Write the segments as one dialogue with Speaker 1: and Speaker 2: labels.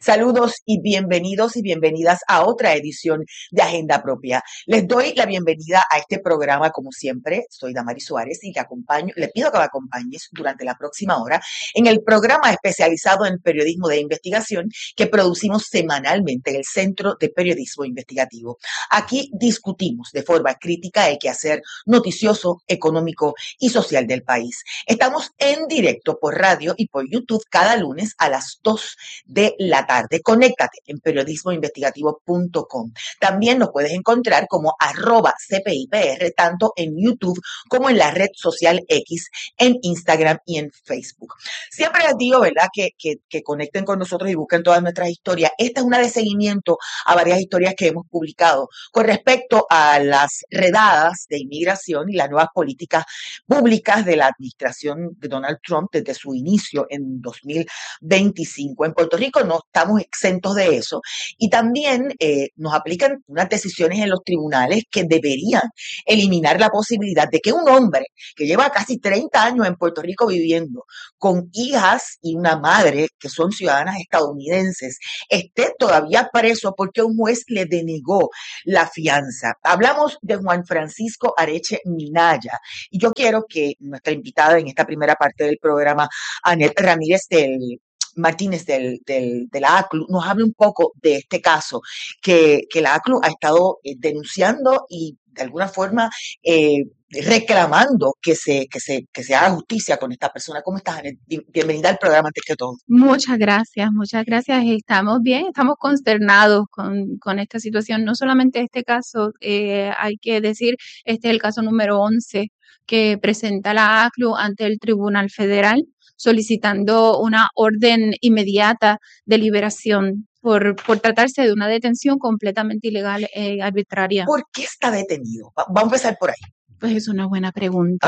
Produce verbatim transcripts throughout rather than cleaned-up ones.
Speaker 1: Saludos y bienvenidos y bienvenidas a otra edición de Agenda Propia. Les doy la bienvenida a este programa, como siempre. Soy Damari Suárez y le acompaño, le pido que me acompañes durante la próxima hora en el programa especializado en periodismo de investigación que producimos semanalmente en el Centro de Periodismo Investigativo. Aquí discutimos de forma crítica el quehacer noticioso, económico y social del país. Estamos en directo por radio y por YouTube cada lunes a las dos de la tarde. Conéctate en periodismo investigativo punto com. También nos puedes encontrar como arroba C P I P R, tanto en YouTube como en la red social X, en Instagram y en Facebook. Siempre les digo, ¿verdad?, que, que, que conecten con nosotros y busquen todas nuestras historias. Esta es una de seguimiento a varias historias que hemos publicado con respecto a las redadas de inmigración y las nuevas políticas públicas de la administración de Donald Trump desde su inicio en dos mil veinticinco. En Puerto Rico no estamos exentos de eso y también eh, nos aplican unas decisiones en los tribunales que deberían eliminar la posibilidad de que un hombre que lleva casi treinta años en Puerto Rico viviendo con hijas y una madre que son ciudadanas estadounidenses esté todavía preso porque un juez le denegó la fianza. Hablamos de Juan Francisco Areche Minaya y yo quiero que nuestra invitada en esta primera parte del programa, Anet Ramírez del Martínez del, del, de la A C L U, nos hable un poco de este caso que, que la A C L U ha estado eh, denunciando y de alguna forma eh, reclamando que se, que, se, que se haga justicia con esta persona. ¿Cómo estás, Anet? Bienvenida al programa antes que todo.
Speaker 2: Muchas gracias, muchas gracias. Estamos bien, estamos consternados con, con esta situación. No solamente este caso, eh, hay que decir, este es el caso número once que presenta la A C L U ante el Tribunal Federal solicitando una orden inmediata de liberación por, por tratarse de una detención completamente ilegal e arbitraria.
Speaker 1: ¿Por qué está detenido? Vamos a empezar por ahí.
Speaker 2: Pues es una buena pregunta.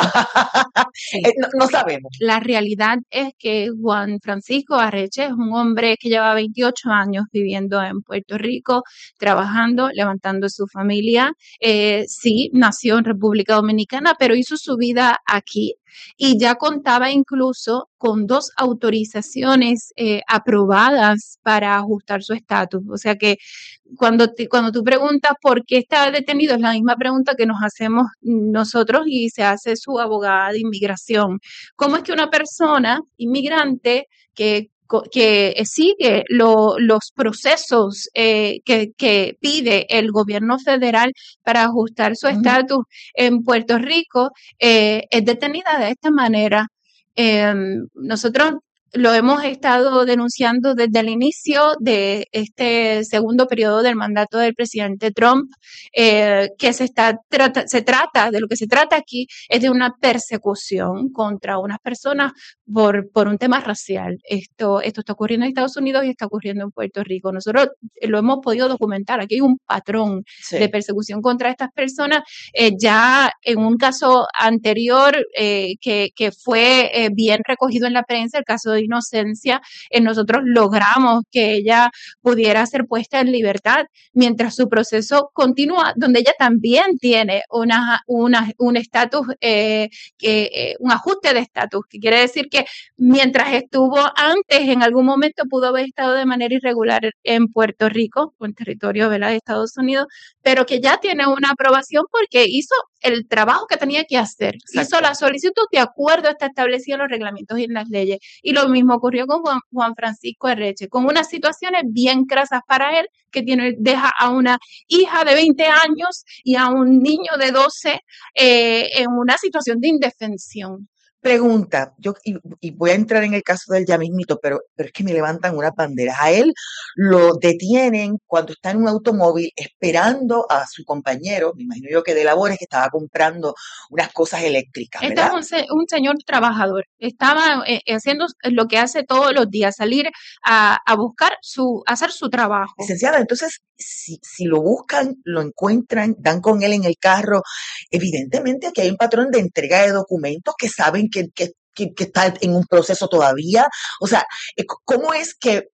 Speaker 1: Sí. no, no sabemos.
Speaker 2: La realidad es que Juan Francisco Areche es un hombre que lleva veintiocho años viviendo en Puerto Rico, trabajando, levantando su familia. Eh, sí, nació en República Dominicana, pero hizo su vida aquí. Y ya contaba incluso con dos autorizaciones eh, aprobadas para ajustar su estatus. O sea que cuando, te, cuando tú preguntas por qué está detenido, es la misma pregunta que nos hacemos nosotros y se hace su abogada de inmigración. ¿Cómo es que una persona inmigrante que que sigue lo, los procesos eh, que, que pide el gobierno federal para ajustar su estatus uh-huh. en Puerto Rico, eh, es detenida de esta manera? Eh, nosotros lo hemos estado denunciando desde el inicio de este segundo periodo del mandato del presidente Trump, eh, que se, está, trata, se trata, de lo que se trata aquí es de una persecución contra unas personas por, por un tema racial. Esto, esto está ocurriendo en Estados Unidos y está ocurriendo en Puerto Rico. Nosotros lo hemos podido documentar. Aquí hay un patrón sí. de persecución contra estas personas. Eh, ya en un caso anterior eh, que, que fue eh, bien recogido en la prensa, el caso de Inocencia, eh, nosotros logramos que ella pudiera ser puesta en libertad mientras su proceso continúa, donde ella también tiene una, una, un estatus, eh, eh, un ajuste de estatus, que quiere decir que mientras estuvo antes, en algún momento pudo haber estado de manera irregular en Puerto Rico, en territorio, ¿verdad?, de Estados Unidos, pero que ya tiene una aprobación porque hizo el trabajo que tenía que hacer. Exacto. Hizo la solicitud de acuerdo a está establecido en los reglamentos y en las leyes. Y lo mismo ocurrió con Juan, Juan Francisco Areche, con unas situaciones bien crasas para él, que tiene, deja a una hija de veinte años y a un niño de doce eh, en una situación de indefensión.
Speaker 1: Pregunta, yo y, y voy a entrar en el caso del ya mismito, pero, pero es que me levantan unas banderas. A él lo detienen cuando está en un automóvil esperando a su compañero, me imagino yo que de labores, que estaba comprando unas cosas eléctricas, ¿verdad?
Speaker 2: Este es un, un señor trabajador. Estaba eh, haciendo lo que hace todos los días, salir a, a buscar su, hacer su trabajo.
Speaker 1: Licenciada, entonces, si, si lo buscan, lo encuentran, dan con él en el carro, evidentemente aquí hay un patrón de entrega de documentos que saben que, que, que, que está en un proceso todavía. O sea, ¿cómo es que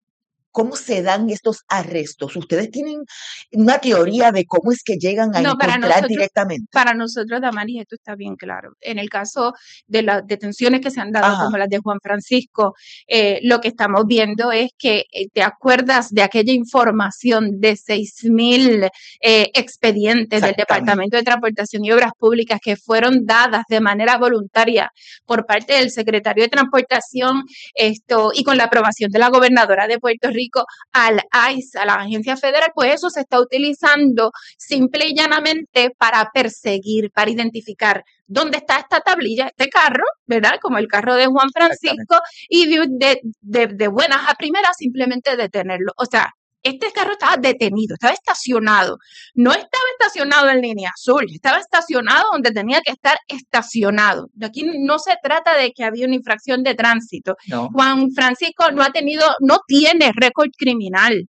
Speaker 1: ¿cómo se dan estos arrestos? ¿Ustedes tienen una teoría de cómo es que llegan a
Speaker 2: No, para
Speaker 1: encontrar
Speaker 2: nosotros,
Speaker 1: directamente?
Speaker 2: para nosotros, Damaris, esto está bien claro. En el caso de las detenciones que se han dado,
Speaker 1: Ajá.
Speaker 2: como las de Juan Francisco, eh, lo que estamos viendo es que eh, te acuerdas de aquella información de seis mil eh, expedientes del
Speaker 1: Exactamente.
Speaker 2: Departamento de Transportación y Obras Públicas que fueron dadas de manera voluntaria por parte del secretario de Transportación, esto, y con la aprobación de la gobernadora de Puerto Rico al I C E, a la agencia federal, pues eso se está utilizando simple y llanamente para perseguir, para identificar dónde está esta tablilla, este carro, ¿verdad? Como el carro de Juan Francisco, y de, de, de, de buenas a primeras simplemente detenerlo. O sea, este carro estaba detenido, estaba estacionado. No estaba estacionado en línea azul, estaba estacionado donde tenía que estar estacionado. Aquí no se trata de que había una infracción de tránsito.
Speaker 1: No.
Speaker 2: Juan Francisco no ha tenido, no tiene récord criminal.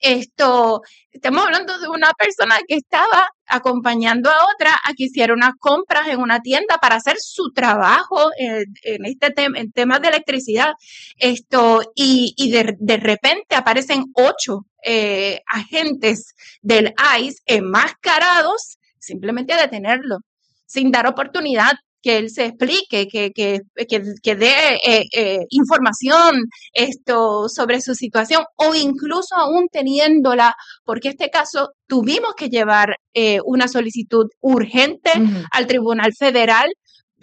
Speaker 2: Esto, estamos hablando de una persona que estaba acompañando a otra a que hiciera unas compras en una tienda para hacer su trabajo en, en este tema, en temas de electricidad. Esto, y, y de, de repente aparecen ocho eh, agentes del I C E enmascarados simplemente a detenerlo, sin dar oportunidad que él se explique, que, que, que, que dé eh, eh, información esto, sobre su situación, o incluso aún teniéndola, porque este caso tuvimos que llevar eh, una solicitud urgente uh-huh. al Tribunal Federal.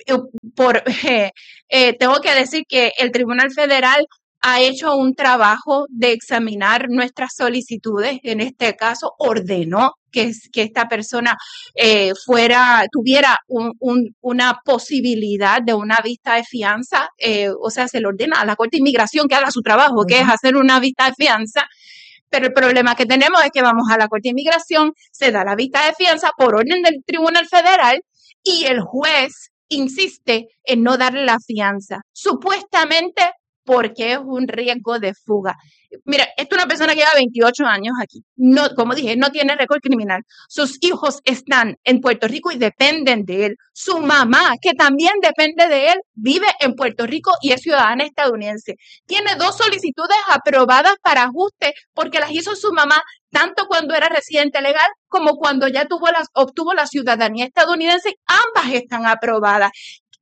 Speaker 2: Por, eh, eh, tengo que decir que el Tribunal Federal ha hecho un trabajo de examinar nuestras solicitudes. En este caso, ordenó que, que esta persona eh, fuera, tuviera un, un, una posibilidad de una vista de fianza. Eh, o sea, se le ordena a la Corte de Inmigración que haga su trabajo, uh-huh. que es hacer una vista de fianza. Pero el problema que tenemos es que vamos a la Corte de Inmigración, se da la vista de fianza por orden del Tribunal Federal y el juez insiste en no darle la fianza, supuestamente porque es un riesgo de fuga. Mira, esta es una persona que lleva veintiocho años aquí. No, como dije, no tiene récord criminal. Sus hijos están en Puerto Rico y dependen de él. Su mamá, que también depende de él, vive en Puerto Rico y es ciudadana estadounidense. Tiene dos solicitudes aprobadas para ajuste porque las hizo su mamá tanto cuando era residente legal como cuando ya tuvo la, obtuvo la ciudadanía estadounidense. Ambas están aprobadas.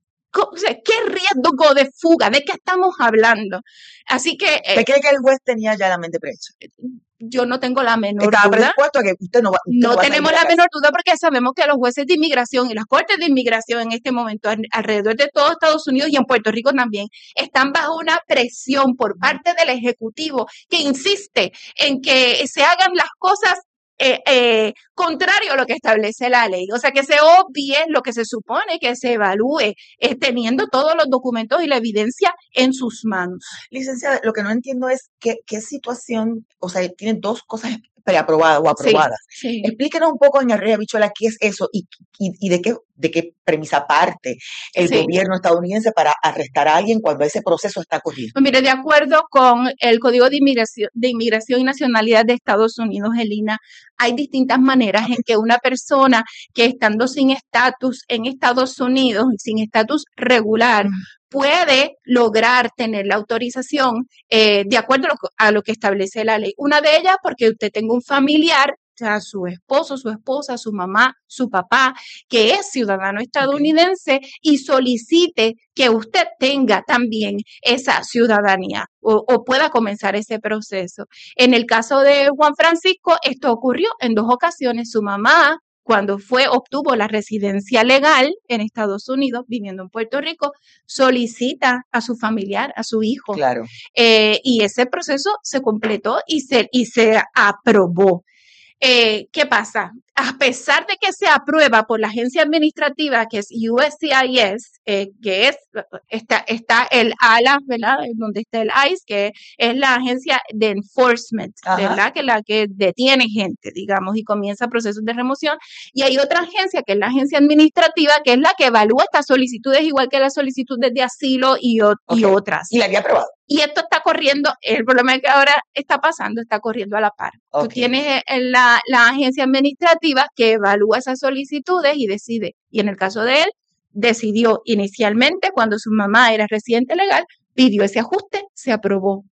Speaker 2: O sea, ¿qué riesgo de fuga? ¿De qué estamos hablando? Así que...
Speaker 1: ¿Usted eh, cree que el juez tenía ya la mente prehecha?
Speaker 2: Yo no tengo la menor
Speaker 1: Estaba
Speaker 2: duda.
Speaker 1: predispuesto a que usted no va, usted
Speaker 2: no,
Speaker 1: no va
Speaker 2: tenemos
Speaker 1: a
Speaker 2: la
Speaker 1: casa.
Speaker 2: menor duda porque sabemos que los jueces de inmigración y las cortes de inmigración en este momento alrededor de todo Estados Unidos y en Puerto Rico también están bajo una presión por parte del Ejecutivo que insiste en que se hagan las cosas Eh, eh, contrario a lo que establece la ley, o sea, que se obvie lo que se supone que se evalúe, eh, teniendo todos los documentos y la evidencia en sus manos.
Speaker 1: Licenciada, lo que no entiendo es qué, qué situación, o sea, tienen dos cosas preaprobadas o aprobadas.
Speaker 2: Sí, sí.
Speaker 1: Explíquenos un poco, doña Rhea Bichuela, qué es eso y, y, y de qué de qué premisa parte el sí. gobierno estadounidense para arrestar a alguien cuando ese proceso está corriendo.
Speaker 2: Pues mire, de acuerdo con el Código de Inmigración, de Inmigración y Nacionalidad de Estados Unidos, Elina, hay distintas maneras en que una persona que estando sin estatus en Estados Unidos, sin estatus regular, uh-huh. puede lograr tener la autorización eh, de acuerdo a lo, a lo que establece la ley. Una de ellas porque usted tenga un familiar, o sea, su esposo, su esposa, su mamá, su papá, que es ciudadano estadounidense okay. y solicite que usted tenga también esa ciudadanía o, o pueda comenzar ese proceso. En el caso de Juan Francisco, esto ocurrió en dos ocasiones. Su mamá, cuando fue, obtuvo la residencia legal en Estados Unidos, viviendo en Puerto Rico, solicita a su familiar, a su hijo.
Speaker 1: Claro.
Speaker 2: Eh, y ese proceso se completó y se, y se aprobó. Eh, ¿Qué pasa? A pesar de que se aprueba por la agencia administrativa que es U S C I S, eh, que es, está, está el ala, ¿verdad? Donde está el I C E, que es la agencia de enforcement, Ajá. ¿verdad? Que es la que detiene gente, digamos, y comienza procesos de remoción. Y hay otra agencia, que es la agencia administrativa, que es la que evalúa estas solicitudes, igual que las solicitudes de asilo y, o, okay. y otras.
Speaker 1: Y la había aprobado.
Speaker 2: Y esto está corriendo, el problema es que ahora está pasando, está corriendo a la par. Okay. Tú tienes la, la agencia administrativa que evalúa esas solicitudes y decide. Y en el caso de él, decidió inicialmente, cuando su mamá era residente legal, pidió ese ajuste, se aprobó.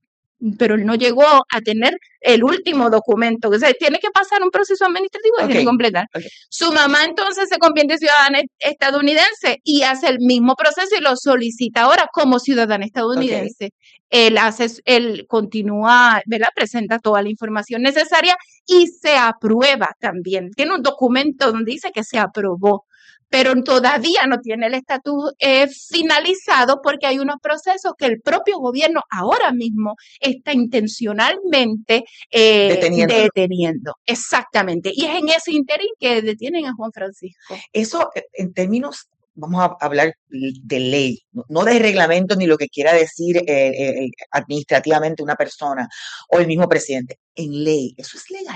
Speaker 2: pero él no llegó a tener el último documento. O sea, tiene que pasar un proceso administrativo y
Speaker 1: Ok,
Speaker 2: tiene que completar.
Speaker 1: ok.
Speaker 2: Su mamá entonces se convierte en ciudadana estadounidense y hace el mismo proceso y lo solicita ahora como ciudadana estadounidense. Él hace, él continúa, ¿verdad? Presenta toda la información necesaria y se aprueba también. Tiene un documento donde dice que se aprobó, pero todavía no tiene el estatus eh, finalizado porque hay unos procesos que el propio gobierno ahora mismo está intencionalmente eh,
Speaker 1: Deteniéndolo.
Speaker 2: deteniendo. Exactamente. Y es en ese interín que detienen a Juan Francisco.
Speaker 1: Eso, eh, en términos, vamos a hablar de ley, no- no de reglamento ni lo que quiera decir eh, eh, administrativamente una persona o el mismo presidente. En ley, eso es legal.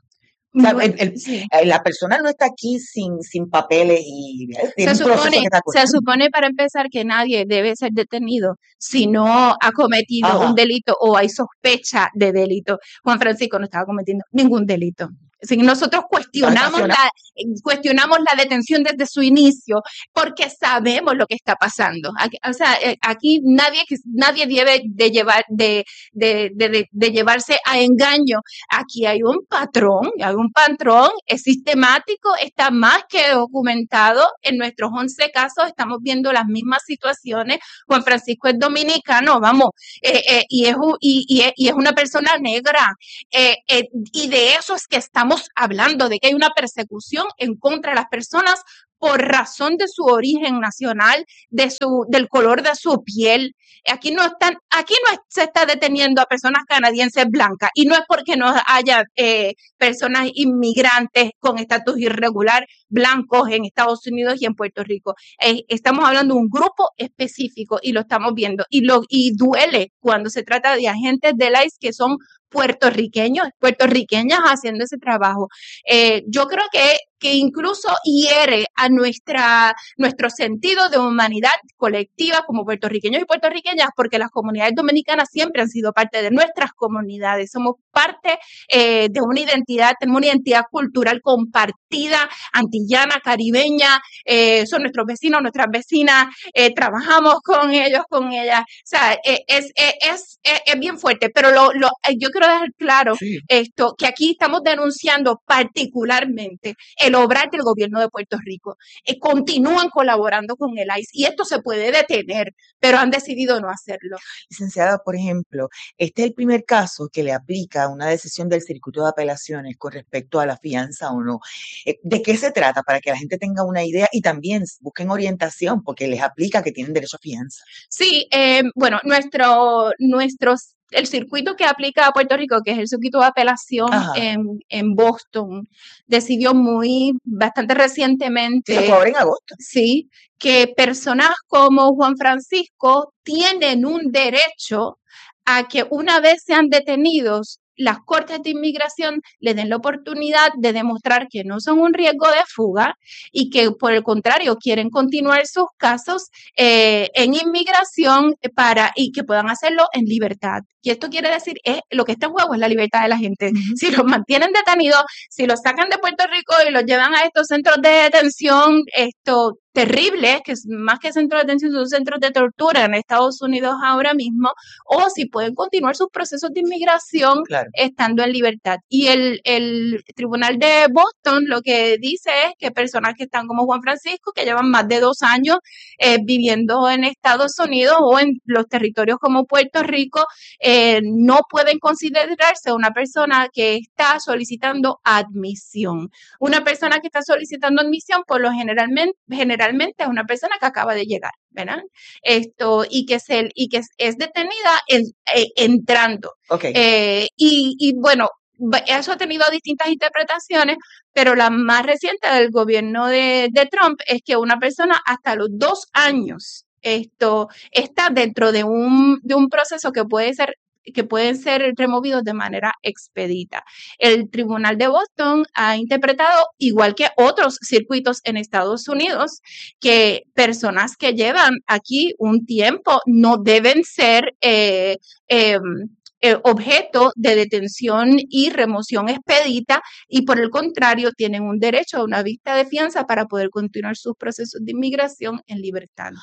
Speaker 1: O sea,
Speaker 2: No,
Speaker 1: el- el-
Speaker 2: sí.
Speaker 1: eh, la persona no está aquí sin, sin papeles y eh, tiene
Speaker 2: Se
Speaker 1: un proceso
Speaker 2: supone,
Speaker 1: que está
Speaker 2: se
Speaker 1: corriendo.
Speaker 2: supone para empezar que nadie debe ser detenido si no ha cometido
Speaker 1: Ajá.
Speaker 2: un delito o hay sospecha de delito. Juan Francisco no estaba cometiendo ningún delito. Si nosotros cuestionamos
Speaker 1: Estaciona-
Speaker 2: la, cuestionamos la detención desde su inicio porque sabemos lo que está pasando. Aquí, o sea, eh, aquí nadie, nadie debe de, llevar, de, de, de, de llevarse a engaño. Aquí hay un patrón, hay un patrón, es sistemático, está más que documentado. En nuestros once casos estamos viendo las mismas situaciones. Juan Francisco es dominicano, vamos, eh, eh, y, es, y, y, es, y es una persona negra. Eh, eh, y de eso es que estamos hablando, de que hay una persecución en contra de las personas por razón de su origen nacional, de su, del color de su piel. Aquí no están, aquí no es, se está deteniendo a personas canadienses blancas y no es porque no haya eh, personas inmigrantes con estatus irregular blancos en Estados Unidos y en Puerto Rico. Eh, estamos hablando de un grupo específico y lo estamos viendo y lo y duele cuando se trata de agentes del I C E que son puertorriqueños, puertorriqueñas haciendo ese trabajo. Eh, yo creo que, que incluso hiere a nuestra, nuestro sentido de humanidad colectiva como puertorriqueños y puertorriqueñas, porque las comunidades dominicanas siempre han sido parte de nuestras comunidades. Somos parte eh, de una identidad, tenemos una identidad cultural compartida, antillana, caribeña, eh, son nuestros vecinos, nuestras vecinas, eh, trabajamos con ellos, con ellas. O sea, eh, es, es, es, es, bien fuerte, pero lo, lo, yo quiero dejar claro sí. esto, que aquí estamos denunciando particularmente el obrar del gobierno de Puerto Rico. Eh, continúan colaborando con el I C E y esto se puede detener, pero han decidido no hacerlo.
Speaker 1: Licenciada, por ejemplo, este es el primer caso que le aplica una decisión del Circuito de Apelaciones con respecto a la fianza o no. ¿De qué se trata? Para que la gente tenga una idea y también busquen orientación, porque les aplica que tienen derecho a fianza.
Speaker 2: Sí, eh, bueno, nuestro, nuestros el circuito que aplica a Puerto Rico, que es el circuito de apelación en, en Boston, decidió muy, bastante recientemente.
Speaker 1: Sí, ahora en agosto.
Speaker 2: Sí, que personas como Juan Francisco tienen un derecho a que una vez sean detenidos, las cortes de inmigración les den la oportunidad de demostrar que no son un riesgo de fuga y que por el contrario quieren continuar sus casos eh, en inmigración para y que puedan hacerlo en libertad. Y esto quiere decir, es, lo que está en juego es la libertad de la gente. Uh-huh. Si los mantienen detenidos, si los sacan de Puerto Rico y los llevan a estos centros de detención, esto terribles, que es más que centros de detención, son centros de tortura en Estados Unidos ahora mismo, o si pueden continuar sus procesos de inmigración claro. estando en libertad. Y el, el Tribunal de Boston lo que dice es que personas que están como Juan Francisco, que llevan más de dos años eh, viviendo en Estados Unidos o en los territorios como Puerto Rico, eh, no pueden considerarse una persona que está solicitando admisión. Una persona que está solicitando admisión, por lo generalmente, generalmente Realmente es una persona que acaba de llegar, ¿verdad? Esto, y que, se, y que es detenida en, eh, entrando.
Speaker 1: Okay.
Speaker 2: Eh, y, y bueno, eso ha tenido distintas interpretaciones, pero la más reciente del gobierno de, de Trump es que una persona hasta los dos años esto, está dentro de un, de un proceso que puede ser que pueden ser removidos de manera expedita. El Tribunal de Boston ha interpretado, igual que otros circuitos en Estados Unidos, que personas que llevan aquí un tiempo no deben ser eh, eh, eh, objeto de detención y remoción expedita y por el contrario tienen un derecho a una vista de fianza para poder continuar sus procesos de inmigración en libertad.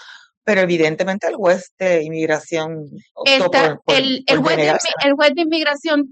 Speaker 1: Pero evidentemente el juez de inmigración optó
Speaker 2: Esta,
Speaker 1: por, por,
Speaker 2: el, el,
Speaker 1: por
Speaker 2: juez de,
Speaker 1: denegársela.
Speaker 2: el juez de inmigración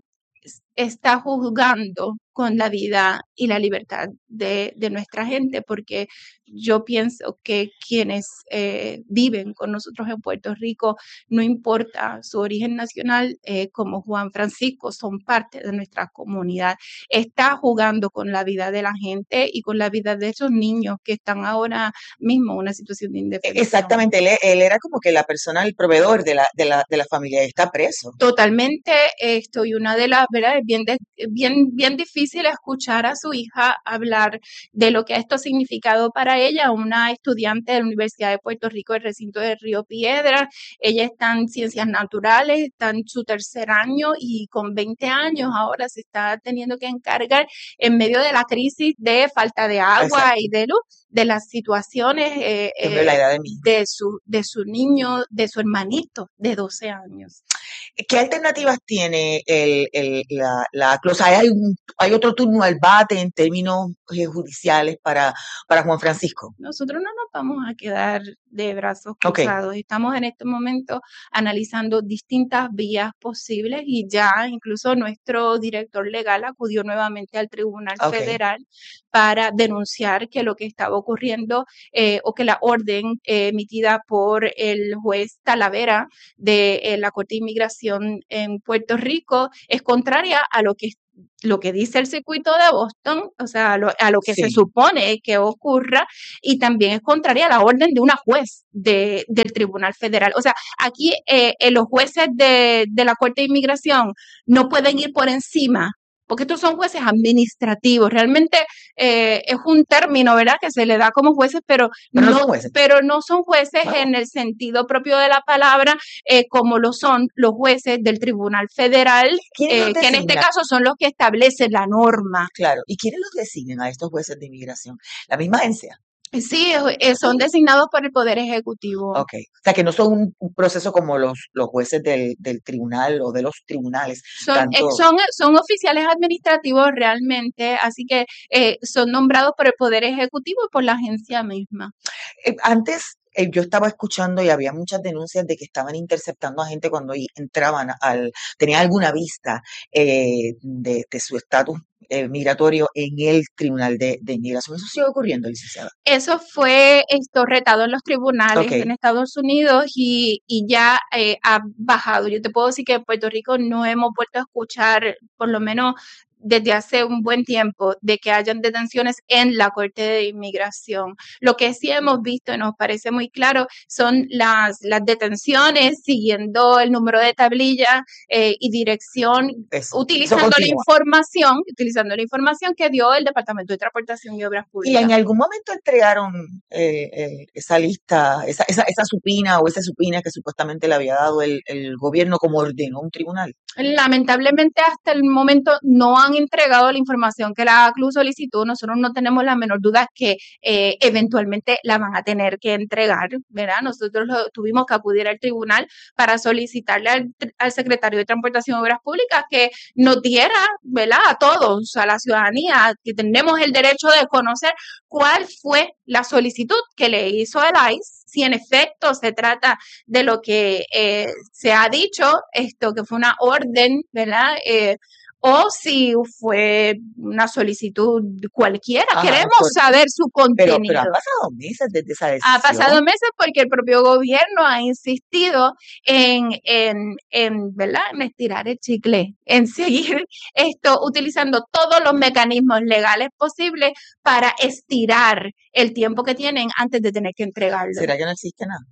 Speaker 2: está juzgando con la vida y la libertad de, de nuestra gente, porque yo pienso que quienes eh, viven con nosotros en Puerto Rico, no importa su origen nacional, eh, como Juan Francisco, son parte de nuestra comunidad. Está jugando con la vida de la gente y con la vida de esos niños que están ahora mismo en una situación de indefensión.
Speaker 1: Exactamente, él, él era como que la persona, el proveedor de la, de la, de la familia, y está preso.
Speaker 2: Totalmente, esto, y una de las, ¿verdad? Es bien, de, bien, bien difícil escuchar a su hija hablar de lo que esto ha significado para ella, una estudiante de la Universidad de Puerto Rico, del recinto de Río Piedra. Ella está en ciencias naturales, está en su tercer año y con veinte años ahora se está teniendo que encargar en medio de la crisis de falta de agua
Speaker 1: Exacto.
Speaker 2: y de luz, de las situaciones eh,
Speaker 1: Tengo
Speaker 2: eh,
Speaker 1: la edad de mi hija.
Speaker 2: de su, de su niño, de su hermanito de doce años.
Speaker 1: ¿Qué alternativas tiene el, el, la, la o ¿Hay, un, ¿Hay otro turno al bate en términos eh, judiciales para, para Juan Francisco?
Speaker 2: Nosotros no nos vamos a quedar de brazos
Speaker 1: Okay.
Speaker 2: cruzados. Estamos en este momento analizando distintas vías posibles y ya incluso nuestro director legal acudió nuevamente al Tribunal
Speaker 1: Okay.
Speaker 2: Federal para denunciar que lo que estaba ocurriendo eh, o que la orden eh, emitida por el juez Talavera de eh, la Corte de Inmigración en Puerto Rico es contraria a lo que lo que dice el circuito de Boston, o sea, a lo, a lo que
Speaker 1: Sí.
Speaker 2: se supone que ocurra, y también es contraria a la orden de una juez de, del Tribunal Federal. O sea, aquí eh, eh, los jueces de, de la Corte de Inmigración no pueden ir por encima, porque estos son jueces administrativos. Realmente eh, es un término, ¿verdad?, que se le da como jueces, pero,
Speaker 1: pero
Speaker 2: no,
Speaker 1: no son jueces,
Speaker 2: pero no son jueces
Speaker 1: wow.
Speaker 2: en el sentido propio de la palabra, eh, como lo son los jueces del Tribunal Federal, eh, que en este caso son los que establecen la norma.
Speaker 1: Claro, ¿y quiénes los designan a estos jueces de inmigración? ¿La misma agencia?
Speaker 2: Sí, eh, son designados por el Poder Ejecutivo.
Speaker 1: Ok, o sea que no son un, un proceso como los, los jueces del, del tribunal o de los tribunales.
Speaker 2: Son,
Speaker 1: tanto...
Speaker 2: eh, son, son oficiales administrativos realmente, así que eh, son nombrados por el Poder Ejecutivo y por la agencia misma.
Speaker 1: Eh, antes eh, yo estaba escuchando y había muchas denuncias de que estaban interceptando a gente cuando entraban al, tenían alguna vista eh, de, de su estatus Eh, migratorio en el Tribunal de, de Inmigración. ¿Eso sigue ocurriendo, licenciada?
Speaker 2: Eso fue esto retado en los tribunales
Speaker 1: Okay.
Speaker 2: en Estados Unidos y, y ya eh, ha bajado. Yo te puedo decir que en Puerto Rico no hemos vuelto a escuchar, por lo menos desde hace un buen tiempo, de que hayan detenciones en la Corte de Inmigración. Lo que sí hemos visto y nos parece muy claro son las, las detenciones siguiendo el número de tablilla eh, y dirección,
Speaker 1: Eso.
Speaker 2: utilizando
Speaker 1: Eso
Speaker 2: la información, utilizando la información que dio el Departamento de Transportación y Obras Públicas.
Speaker 1: ¿Y en algún momento entregaron eh, eh, esa lista, esa, esa, esa supina o esa supina que supuestamente le había dado el, el gobierno como ordenó un tribunal?
Speaker 2: Lamentablemente hasta el momento no han entregado la información que la A C L U solicitó. Nosotros no tenemos la menor duda que eh, eventualmente la van a tener que entregar, ¿verdad? Nosotros lo, tuvimos que acudir al tribunal para solicitarle al, al secretario de Transportación y Obras Públicas que nos diera, ¿verdad?, a todos, a la ciudadanía, que tenemos el derecho de conocer cuál fue la solicitud que le hizo el I C E, si en efecto se trata de lo que eh, se ha dicho, esto que fue una orden, ¿verdad?, Eh, o si fue una solicitud cualquiera. Ajá, queremos por, saber su contenido.
Speaker 1: Pero, pero han pasado meses desde esa decisión.
Speaker 2: Ha pasado meses porque el propio gobierno ha insistido en, en, en, ¿verdad?, en estirar el chicle, en seguir esto, utilizando todos los mecanismos legales posibles para estirar el tiempo que tienen antes de tener que entregarlo.
Speaker 1: ¿Será que no existe nada?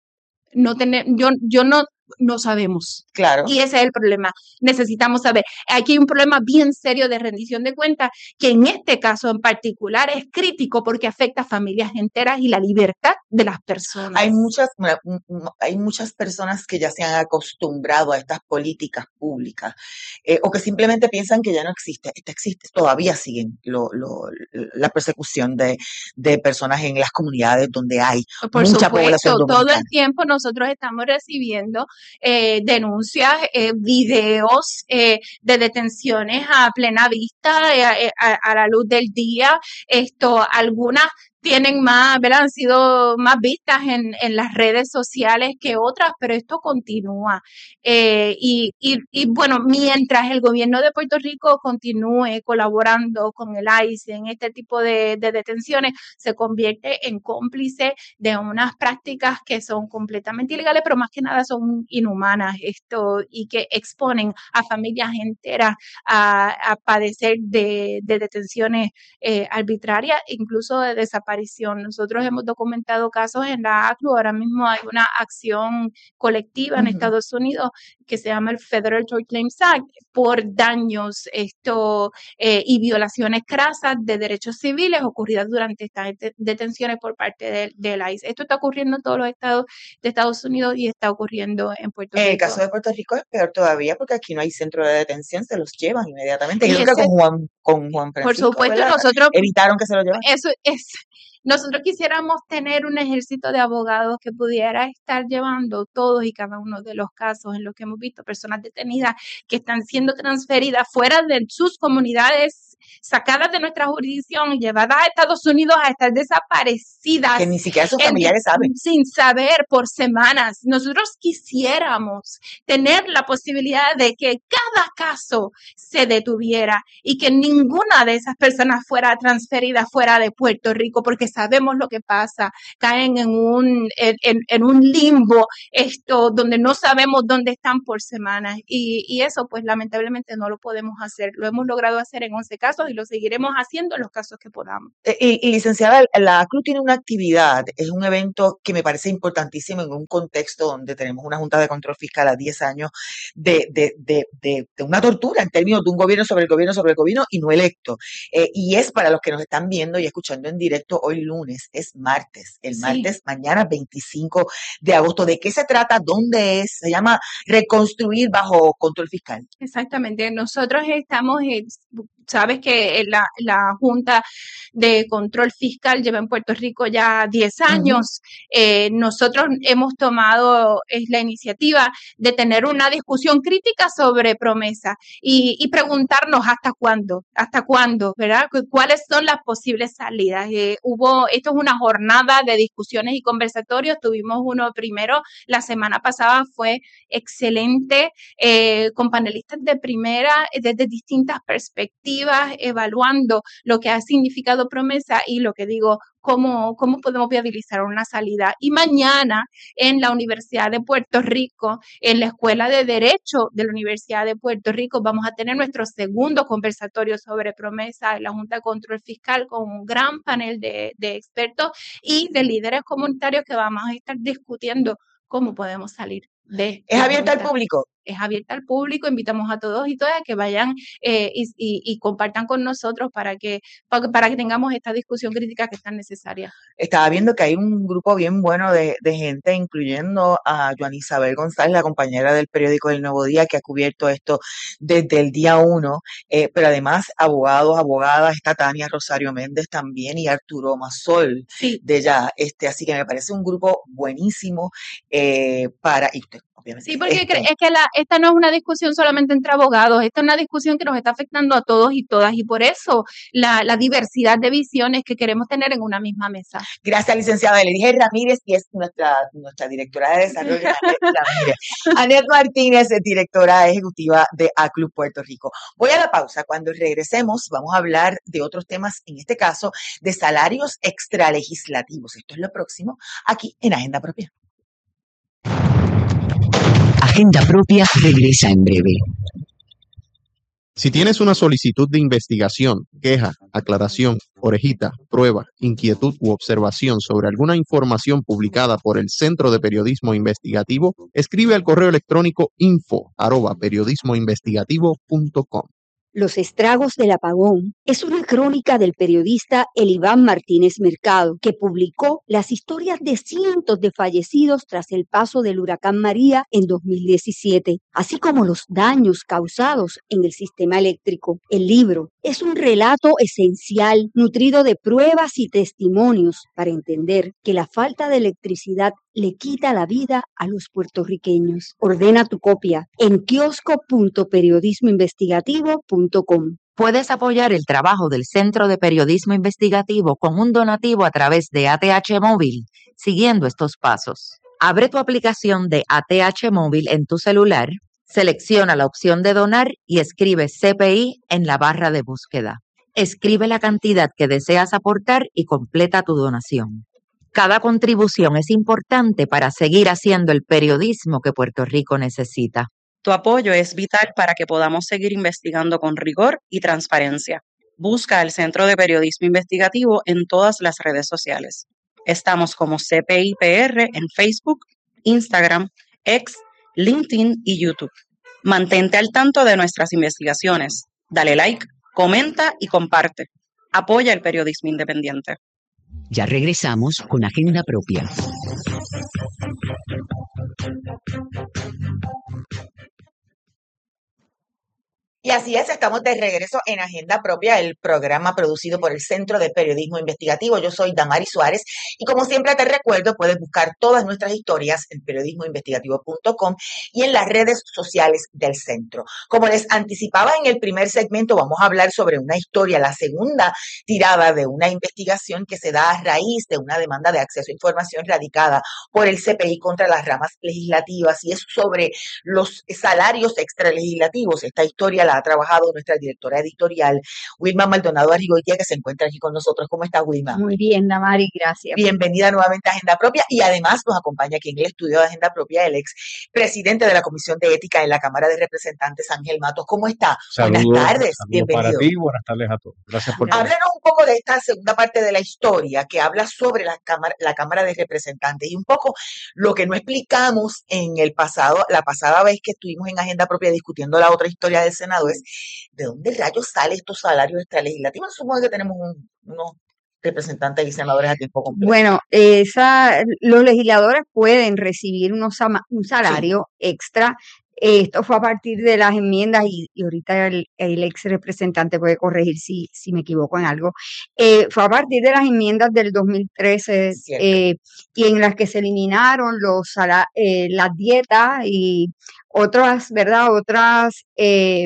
Speaker 2: No tener, yo, yo no, no sabemos.
Speaker 1: Claro.
Speaker 2: Y ese es el problema. Necesitamos saber. Aquí hay un problema bien serio de rendición de cuentas que en este caso en particular es crítico porque afecta a familias enteras y la libertad de las personas.
Speaker 1: Hay muchas, hay muchas personas que ya se han acostumbrado a estas políticas públicas eh, o que simplemente piensan que ya no existe. Esto existe. Todavía siguen lo, lo, la persecución de, de personas en las comunidades donde hay
Speaker 2: Por
Speaker 1: mucha
Speaker 2: supuesto,
Speaker 1: población dominicana.
Speaker 2: Todo el tiempo nosotros estamos recibiendo Eh, denuncias, eh, videos eh, de detenciones a plena vista, eh, a, a, la luz del día, esto, algunas tienen más, ¿verdad? Han sido más vistas en, en las redes sociales que otras, pero esto continúa. Eh, y, y, y bueno, mientras el gobierno de Puerto Rico continúe colaborando con el I C E en este tipo de, de detenciones, se convierte en cómplice de unas prácticas que son completamente ilegales, pero más que nada son inhumanas esto y que exponen a familias enteras a, a padecer de, de detenciones eh, arbitrarias, incluso de desaparición. Nosotros hemos documentado casos en la A C L U, ahora mismo hay una acción colectiva en
Speaker 1: Ujú.
Speaker 2: Estados Unidos que se llama el Federal Tort Claims Act por daños esto, eh, y violaciones crasas de derechos civiles ocurridas durante estas detenciones por parte del, del I C E. Esto está ocurriendo en todos los estados de Estados Unidos y está ocurriendo en Puerto
Speaker 1: En el
Speaker 2: Rico.
Speaker 1: caso de Puerto Rico es peor todavía porque aquí no hay centro de detención, se los llevan inmediatamente.
Speaker 2: Y
Speaker 1: Yo creo que
Speaker 2: ese,
Speaker 1: con Juan, con Juan
Speaker 2: por
Speaker 1: Francisco,
Speaker 2: supuesto,
Speaker 1: ¿verdad?
Speaker 2: nosotros,
Speaker 1: Evitaron que se lo llevaran.
Speaker 2: eso es, nosotros quisiéramos tener un ejército de abogados que pudiera estar llevando todos y cada uno de los casos en los que hemos visto personas detenidas que están siendo transferidas fuera de sus comunidades, sacadas de nuestra jurisdicción y llevadas a Estados Unidos a estar desaparecidas.
Speaker 1: Que ni siquiera sus
Speaker 2: en-
Speaker 1: familiares saben.
Speaker 2: sin saber por semanas. Nosotros quisiéramos tener la posibilidad de que cada caso se detuviera y que ninguna de esas personas fuera transferida fuera de Puerto Rico, porque sabemos lo que pasa, caen en un, en, en- en un limbo esto donde no sabemos dónde están por semanas y, y eso pues lamentablemente no lo podemos hacer. Lo hemos logrado hacer en once casos y lo seguiremos haciendo en los casos que podamos.
Speaker 1: Eh, Y, y, licenciada, la A C L U tiene una actividad, es un evento que me parece importantísimo en un contexto donde tenemos una Junta de Control Fiscal a diez años de, de, de, de, de una tortura en términos de un gobierno sobre el gobierno sobre el gobierno y no electo. Eh, y es para los que nos están viendo y escuchando en directo hoy lunes, es martes, el
Speaker 2: Sí.
Speaker 1: martes, mañana veinticinco de agosto. ¿De qué se trata? ¿Dónde es? Se llama Reconstruir bajo control fiscal.
Speaker 2: Exactamente. Nosotros estamos, eh, sabes que la, la Junta de Control Fiscal lleva en Puerto Rico ya diez años. Eh, nosotros hemos tomado es la iniciativa de tener una discusión crítica sobre promesa y, y preguntarnos hasta cuándo, hasta cuándo, ¿verdad? Cu- ¿Cuáles son las posibles salidas? Eh, hubo, esto es una jornada de discusiones y conversatorios. Tuvimos uno primero la semana pasada, fue excelente, eh, con panelistas de primera, eh, desde distintas perspectivas, evaluando lo que ha significado promesa y lo que digo, cómo, cómo podemos viabilizar una salida. Y mañana en la Universidad de Puerto Rico, en la Escuela de Derecho de la Universidad de Puerto Rico, vamos a tener nuestro segundo conversatorio sobre promesa en la Junta de Control Fiscal con un gran panel de, de expertos y de líderes comunitarios que vamos a estar discutiendo cómo podemos salir de
Speaker 1: ¿Es
Speaker 2: la
Speaker 1: abierta al
Speaker 2: Junta.
Speaker 1: público?
Speaker 2: Es abierta al público, invitamos a todos y todas a que vayan eh, y, y, y compartan con nosotros para que, para, para que tengamos esta discusión crítica que es tan necesaria.
Speaker 1: Estaba viendo que hay un grupo bien bueno de, de gente, incluyendo a Joan Isabel González, la compañera del periódico El Nuevo Día, que ha cubierto esto desde el día uno, eh, pero además abogados, abogadas, está Tania Rosario Méndez también y Arturo Masol
Speaker 2: Sí.
Speaker 1: de ya, este, así que me parece un grupo buenísimo eh, para, y usted, obviamente,
Speaker 2: Sí, porque
Speaker 1: este,
Speaker 2: es que la, esta no es una discusión solamente entre abogados, esta es una discusión que nos está afectando a todos y todas y por eso la, la diversidad de visiones que queremos tener en una misma mesa.
Speaker 1: Gracias, licenciada. Le dije Ramírez y es nuestra, nuestra directora de desarrollo, Anet Ramírez. Anet Martínez, directora ejecutiva de A C L U Puerto Rico. Voy a la pausa. Cuando regresemos, vamos a hablar de otros temas, en este caso, de salarios extralegislativos. Esto es lo próximo aquí en Agenda Propia.
Speaker 3: Agenda Propia regresa en breve.
Speaker 4: Si tienes una solicitud de investigación, queja, aclaración, orejita, prueba, inquietud u observación sobre alguna información publicada por el Centro de Periodismo Investigativo, escribe al correo electrónico info arroba periodismoinvestigativo punto com.
Speaker 5: Los estragos del apagón es una crónica del periodista Eliván Martínez Mercado, que publicó las historias de cientos de fallecidos tras el paso del huracán María en dos mil diecisiete, así como los daños causados en el sistema eléctrico. El libro es un relato esencial, nutrido de pruebas y testimonios para entender que la falta de electricidad le quita la vida a los puertorriqueños. Ordena tu copia en kiosco punto periodismoinvestigativo punto com.
Speaker 6: Puedes apoyar el trabajo del Centro de Periodismo Investigativo con un donativo a través de A T H Móvil, siguiendo estos pasos. Abre tu aplicación de A T H Móvil en tu celular, selecciona la opción de donar y escribe C P I en la barra de búsqueda. Escribe la cantidad que deseas aportar y completa tu donación. Cada contribución es importante para seguir haciendo el periodismo que Puerto Rico necesita.
Speaker 7: Tu apoyo es vital para que podamos seguir investigando con rigor y transparencia. Busca al Centro de Periodismo Investigativo en todas las redes sociales. Estamos como C P I P R en Facebook, Instagram, X, LinkedIn y YouTube. Mantente al tanto de nuestras investigaciones. Dale like, comenta y comparte. Apoya el periodismo independiente.
Speaker 3: Ya regresamos con Agenda Propia.
Speaker 1: Y así es, estamos de regreso en Agenda Propia, el programa producido por el Centro de Periodismo Investigativo. Yo soy Damari Suárez y como siempre te recuerdo, puedes buscar todas nuestras historias en periodismo investigativo punto com y en las redes sociales del centro. Como les anticipaba en el primer segmento, vamos a hablar sobre una historia, la segunda tirada de una investigación que se da a raíz de una demanda de acceso a información radicada por el C P I contra las ramas legislativas y es sobre los salarios extralegislativos. Esta historia la ha trabajado nuestra directora editorial, Wilma Maldonado Arrigoitia, que se encuentra aquí con nosotros. ¿Cómo está, Wilma?
Speaker 5: Muy bien, Damari, gracias.
Speaker 1: Bienvenida nuevamente a Agenda Propia y además nos acompaña aquí en el estudio de Agenda Propia el ex presidente de la Comisión de Ética en la Cámara de Representantes, Ángel Matos. ¿Cómo está?
Speaker 8: Saludos,
Speaker 1: buenas tardes,
Speaker 8: saludos
Speaker 1: bienvenido.
Speaker 8: para ti, buenas tardes a todos. Gracias por todo.
Speaker 1: Háblanos un poco de esta segunda parte de la historia que habla sobre la Cámara, la Cámara de Representantes y un poco lo que no explicamos en el pasado, la pasada vez que estuvimos en Agenda Propia discutiendo la otra historia del Senado es ¿de dónde rayos salen estos salarios extralegislativos? Supongo que tenemos un, unos representantes y senadores a tiempo completo.
Speaker 5: Bueno, esa, los legisladores pueden recibir unos, un salario sí. extra. Esto fue a partir de las enmiendas y, y ahorita el, el ex representante puede corregir si, si me equivoco en algo. Eh, fue a partir de las enmiendas del dos mil trece eh, y en las que se eliminaron los eh, las dietas y otras, ¿verdad? Otras eh,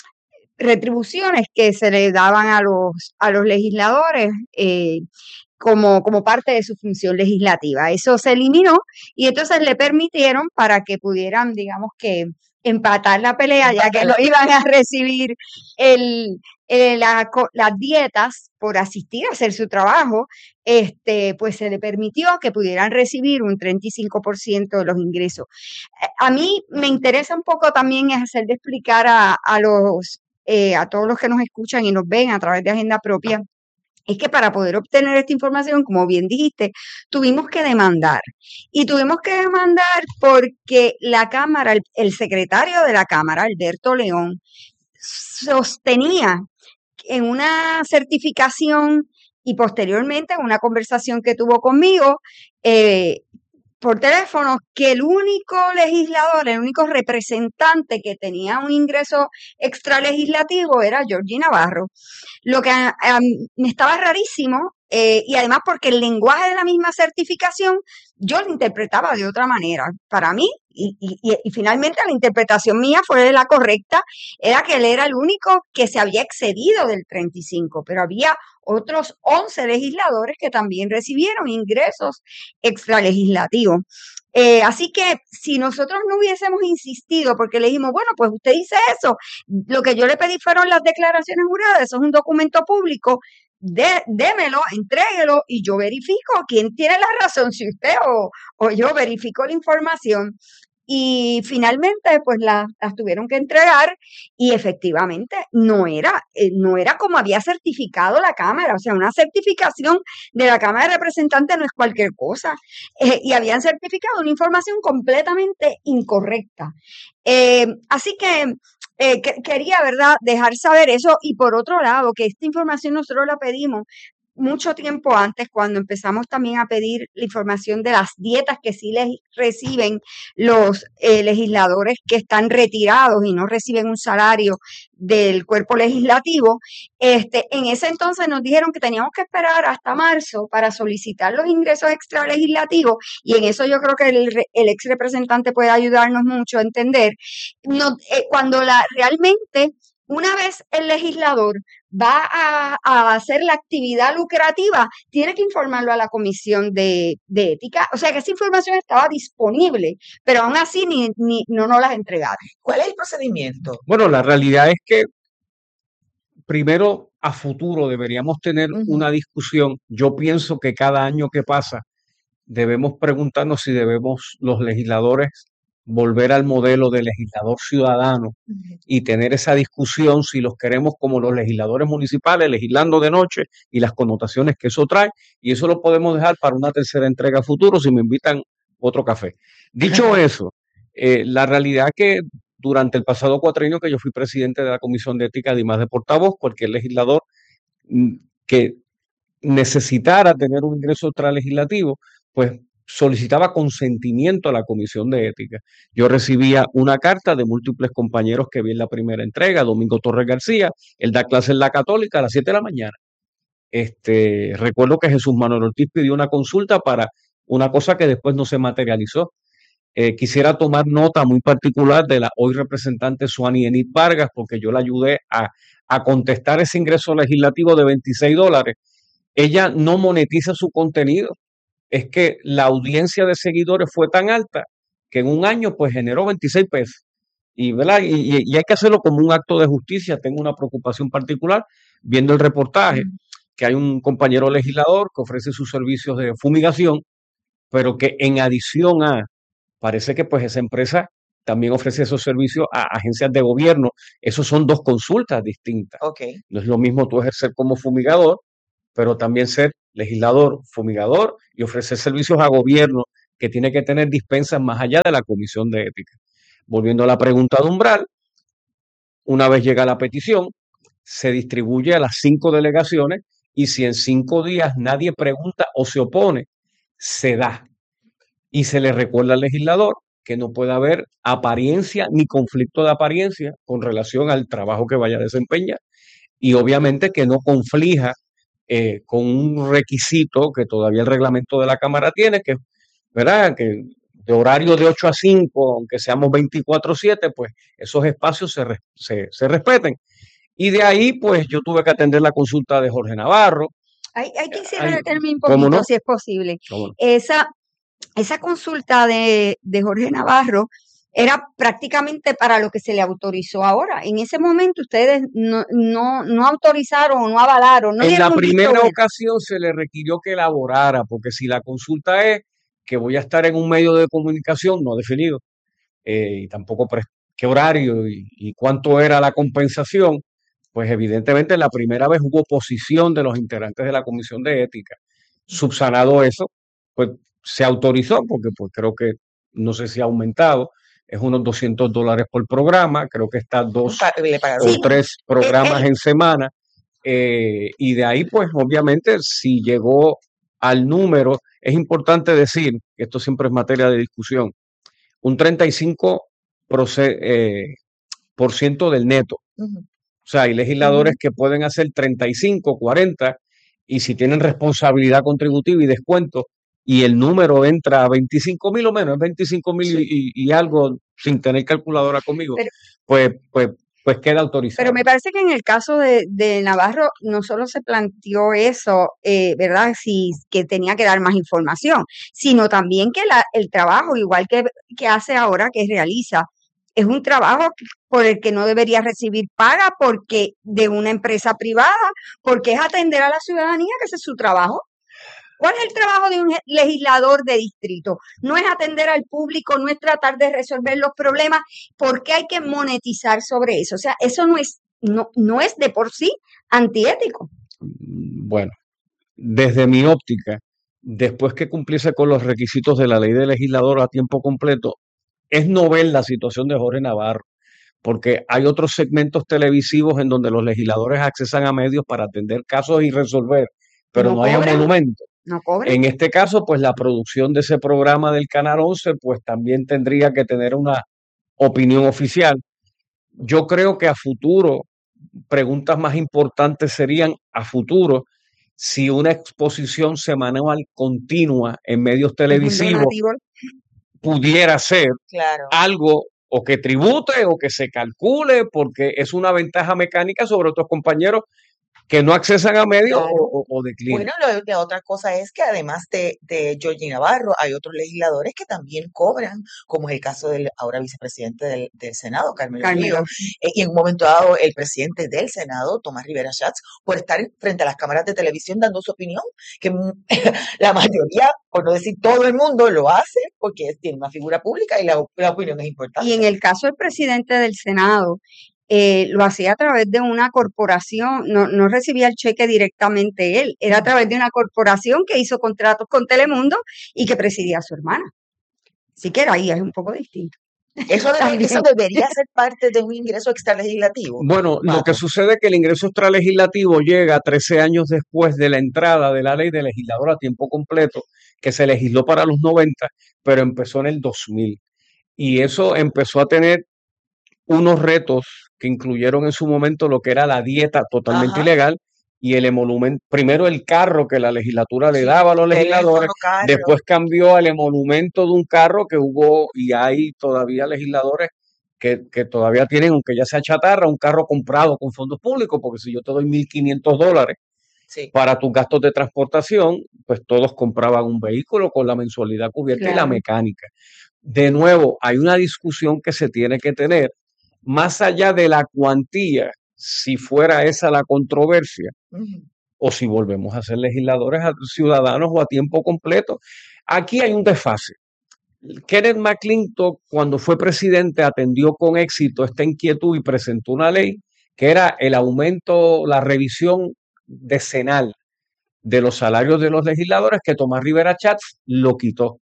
Speaker 5: retribuciones que se le daban a los a los legisladores eh, como, como parte de su función legislativa. Eso se eliminó y entonces le permitieron para que pudieran, digamos que, empatar la pelea, ya que no iban a recibir el, el, la, las dietas por asistir a hacer su trabajo, este, pues se le permitió que pudieran recibir un treinta y cinco por ciento de los ingresos. A mí me interesa un poco también es hacer de explicar a, a los Eh, a todos los que nos escuchan y nos ven a través de Agenda Propia, es que para poder obtener esta información, como bien dijiste, tuvimos que demandar. Y tuvimos que demandar porque la Cámara, el, el secretario de la Cámara, Alberto León, sostenía en una certificación y posteriormente en una conversación que tuvo conmigo, eh, por teléfono, que el único legislador, el único representante que tenía un ingreso extralegislativo era Georgie Navarro, lo que a, a, me estaba rarísimo eh, y además porque el lenguaje de la misma certificación yo lo interpretaba de otra manera. Para mí, y, y, y finalmente la interpretación mía fue la correcta, era que él era el único que se había excedido del treinta y cinco, pero había otros once legisladores que también recibieron ingresos extralegislativos. Eh, así que si nosotros no hubiésemos insistido, porque le dijimos, bueno, pues usted dice eso, lo que yo le pedí fueron las declaraciones juradas, eso es un documento público, de, démelo, entréguelo y yo verifico quién tiene la razón, si usted o, o yo verifico la información. Y finalmente pues las la tuvieron que entregar y efectivamente no era, eh, no era como había certificado la Cámara, o sea, una certificación de la Cámara de Representantes no es cualquier cosa, eh, y habían certificado una información completamente incorrecta. Eh, así que eh, que, quería, ¿verdad?, dejar saber eso y por otro lado, que esta información nosotros la pedimos mucho tiempo antes, cuando empezamos también a pedir la información de las dietas que sí les reciben los eh, legisladores que están retirados y no reciben un salario del cuerpo legislativo, este, en ese entonces nos dijeron que teníamos que esperar hasta marzo para solicitar los ingresos extralegislativos y en eso yo creo que el, el ex representante puede ayudarnos mucho a entender. No, eh, cuando la realmente una vez el legislador va a, a hacer la actividad lucrativa, tiene que informarlo a la Comisión de, de Ética. O sea que esa información estaba disponible, pero aún así ni, ni, no nos las entregaron.
Speaker 1: ¿Cuál es el procedimiento?
Speaker 8: Bueno, la realidad es que primero a futuro deberíamos tener
Speaker 1: Ujú.
Speaker 8: una discusión. Yo pienso que cada año que pasa debemos preguntarnos si debemos los legisladores volver al modelo de legislador ciudadano
Speaker 1: Ujú.
Speaker 8: y tener esa discusión si los queremos como los legisladores municipales, legislando de noche y las connotaciones que eso trae, y eso lo podemos dejar para una tercera entrega a futuro si me invitan otro café. Dicho eso, eh, la realidad que durante el pasado cuatrienio que yo fui presidente de la Comisión de Ética, además de portavoz, cualquier legislador mm, que necesitara tener un ingreso extralegislativo, pues solicitaba consentimiento a la Comisión de Ética. Yo recibía una carta de múltiples compañeros que vi en la primera entrega, Domingo Torres García, él da clase en la Católica a las siete de la mañana. Este, recuerdo que Jesús Manuel Ortiz pidió una consulta para una cosa que después no se materializó. Eh, quisiera tomar nota muy particular de la hoy representante Suani Enid Vargas, porque yo la ayudé a, a contestar ese ingreso legislativo de veintiséis dólares. Ella no monetiza su contenido. Es que la audiencia de seguidores fue tan alta que en un año pues generó veintiséis pesos. Y, ¿verdad? Y, y- y hay que hacerlo como un acto de justicia. Tengo una preocupación particular viendo el reportaje, que hay un compañero legislador que ofrece sus servicios de fumigación, pero que en adición a, parece que pues esa empresa también ofrece esos servicios a agencias de gobierno. Esos son dos consultas distintas.
Speaker 1: Ok.
Speaker 8: No es lo mismo tú ejercer como fumigador, pero también ser legislador, fumigador y ofrecer servicios a gobierno que tiene que tener dispensas más allá de la Comisión de Ética. Volviendo a la pregunta de umbral, una vez llega la petición, se distribuye a las cinco delegaciones y si en cinco días nadie pregunta o se opone, se da. Y se le recuerda al legislador que no puede haber apariencia ni conflicto de apariencia con relación al trabajo que vaya a desempeñar y obviamente que no conflija eh, con un requisito que todavía el reglamento de la Cámara tiene, que, ¿verdad? Que de horario de ocho a cinco, aunque seamos veinticuatro siete, pues esos espacios se, re- se, se respeten. Y de ahí, pues yo tuve que atender la consulta de Jorge Navarro.
Speaker 5: Ahí, ahí quisiera
Speaker 8: Ay,
Speaker 5: detenerme un
Speaker 8: ¿cómo
Speaker 5: poquito,
Speaker 8: no?
Speaker 5: si es posible.
Speaker 8: ¿Cómo no?
Speaker 5: Esa, esa consulta de, de Jorge Navarro era prácticamente para lo que se le autorizó ahora. En ese momento ustedes no, no, no autorizaron o no avalaron, no
Speaker 8: En
Speaker 5: dieron
Speaker 8: la
Speaker 5: un visto
Speaker 8: primera
Speaker 5: bueno.
Speaker 8: ocasión se le requirió que elaborara, porque si la consulta es que voy a estar en un medio de comunicación no definido, eh, y tampoco pre- qué horario y, y cuánto era la compensación, pues evidentemente la primera vez hubo oposición de los integrantes de la Comisión de Ética. Subsanado eso, pues se autorizó, porque pues creo que no sé si ha aumentado, es unos doscientos dólares por programa, creo que está dos
Speaker 1: Pa- Le pagaron.
Speaker 8: o
Speaker 5: Sí,
Speaker 8: tres
Speaker 5: el,
Speaker 8: programas
Speaker 5: el-
Speaker 8: en semana, eh, y de ahí pues obviamente si llegó al número, es importante decir, que esto siempre es materia de discusión, un treinta y cinco proce- eh, por ciento del neto.
Speaker 1: Ujú.
Speaker 8: O sea, hay legisladores
Speaker 5: ujú.
Speaker 8: que pueden hacer treinta y cinco, cuarenta, y si tienen responsabilidad contributiva y descuento, y el número entra a veinticinco mil o menos, es veinticinco mil
Speaker 1: Sí.
Speaker 8: y, y- y algo sin tener calculadora conmigo,
Speaker 5: Pero,
Speaker 8: pues, pues, pues queda
Speaker 5: pero
Speaker 8: autorizado.
Speaker 5: me parece que en el caso de, de Navarro no solo se planteó eso, eh, ¿verdad? Si, que tenía que dar más información, sino también que la, el trabajo, igual que, que hace ahora, que realiza, es un trabajo que- por el que no debería recibir paga porque de una empresa privada, porque es atender a la ciudadanía, que ese es su trabajo. ¿Cuál es el trabajo de un je- legislador de distrito? No es atender al público, no es tratar de resolver los problemas, porque hay que monetizar sobre eso. O sea, eso no es, no, no es de por sí antiético.
Speaker 8: Bueno, desde mi óptica, después que cumpliese con los requisitos de la ley de legislador a tiempo completo, es no ver la situación de Jorge Navarro, porque hay otros segmentos televisivos en donde los legisladores accesan a medios para atender casos y resolver, pero
Speaker 5: No
Speaker 8: no hay
Speaker 5: cobran,
Speaker 8: monumento.
Speaker 5: no cobran.
Speaker 8: En este caso, pues la producción de ese programa del Canal once, pues también tendría que tener una opinión oficial. Yo creo que a futuro, preguntas más importantes serían a futuro si una exposición semanal continua en medios
Speaker 5: Es un
Speaker 8: televisivos
Speaker 5: donativo.
Speaker 8: pudiera ser
Speaker 1: Claro.
Speaker 8: algo o que tribute o que se calcule, porque es una ventaja mecánica sobre otros compañeros que no accesan a medios
Speaker 1: Claro.
Speaker 8: o, o- o declinan.
Speaker 1: Bueno, lo- la otra cosa es que además de, de Georgie Navarro, hay otros legisladores que también cobran, como es el caso del ahora vicepresidente del, del Senado, Carmelo Ríos,
Speaker 5: Carmelo.
Speaker 1: eh, y en un momento dado el presidente del Senado, Tomás Rivera Schatz, por estar frente a las cámaras de televisión dando su opinión, que mm, la mayoría, por no decir todo el mundo, lo hace porque tiene una figura pública y la, la opinión es importante.
Speaker 5: Y en el caso del presidente del Senado, eh, lo hacía a través de una corporación, no, no recibía el cheque directamente él, era a través de una corporación que hizo contratos con Telemundo y que presidía a su hermana. Así que era ahí, es un poco distinto.
Speaker 1: Eso, debe-
Speaker 5: También.
Speaker 1: eso debería ser parte de un ingreso extralegislativo.
Speaker 8: Bueno, lo que
Speaker 1: Mato.
Speaker 8: sucede es que el ingreso extralegislativo llega trece años después de la entrada de la ley de legislador a tiempo completo, que se legisló para los noventa, pero empezó en el dos mil. Y eso empezó a tener unos retos que incluyeron en su momento lo que era la dieta totalmente
Speaker 1: Ajá.
Speaker 8: ilegal y el emolumento, primero el carro que la legislatura le
Speaker 1: Sí,
Speaker 8: daba a los legisladores,
Speaker 1: teléfono, carro.
Speaker 8: después cambió al emolumento de un carro que hubo y hay todavía legisladores que, que todavía tienen, aunque ya sea chatarra, un carro comprado con fondos públicos, porque si yo te doy mil quinientos dólares
Speaker 1: Sí.
Speaker 8: para tus gastos de transportación, pues todos compraban un vehículo con la mensualidad cubierta y la
Speaker 5: Claro.
Speaker 8: mecánica. De nuevo, hay una discusión que se tiene que tener más allá de la cuantía, si fuera esa la controversia,
Speaker 1: Ujú.
Speaker 8: o si volvemos a ser legisladores a- ciudadanos o a tiempo completo. Aquí hay un desfase. Kenneth McClintock, cuando fue presidente, atendió con éxito esta inquietud y presentó una ley que era el aumento, la revisión decenal de los salarios de los legisladores, que Tomás Rivera Schatz lo quitó.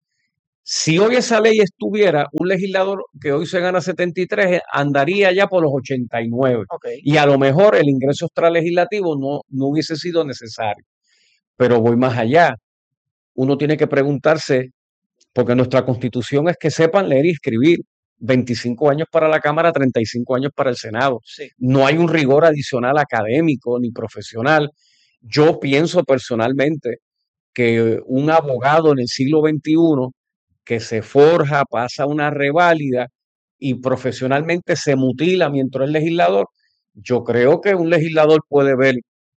Speaker 8: Si hoy esa ley estuviera, un legislador que hoy se gana setenta y tres eh, andaría ya por los ochenta y nueve.
Speaker 1: Ok.
Speaker 8: Y a lo mejor el ingreso extralegislativo no, no hubiese sido necesario. Pero voy más allá. Uno tiene que preguntarse, porque nuestra constitución es que sepan leer y escribir. veinticinco años para la Cámara, treinta y cinco años para el Senado.
Speaker 1: Sí.
Speaker 8: No hay un rigor adicional académico ni profesional. Yo pienso personalmente que un abogado en el siglo veintiuno que se forja, pasa una reválida y profesionalmente se mutila mientras es legislador, yo creo que un legislador puede ver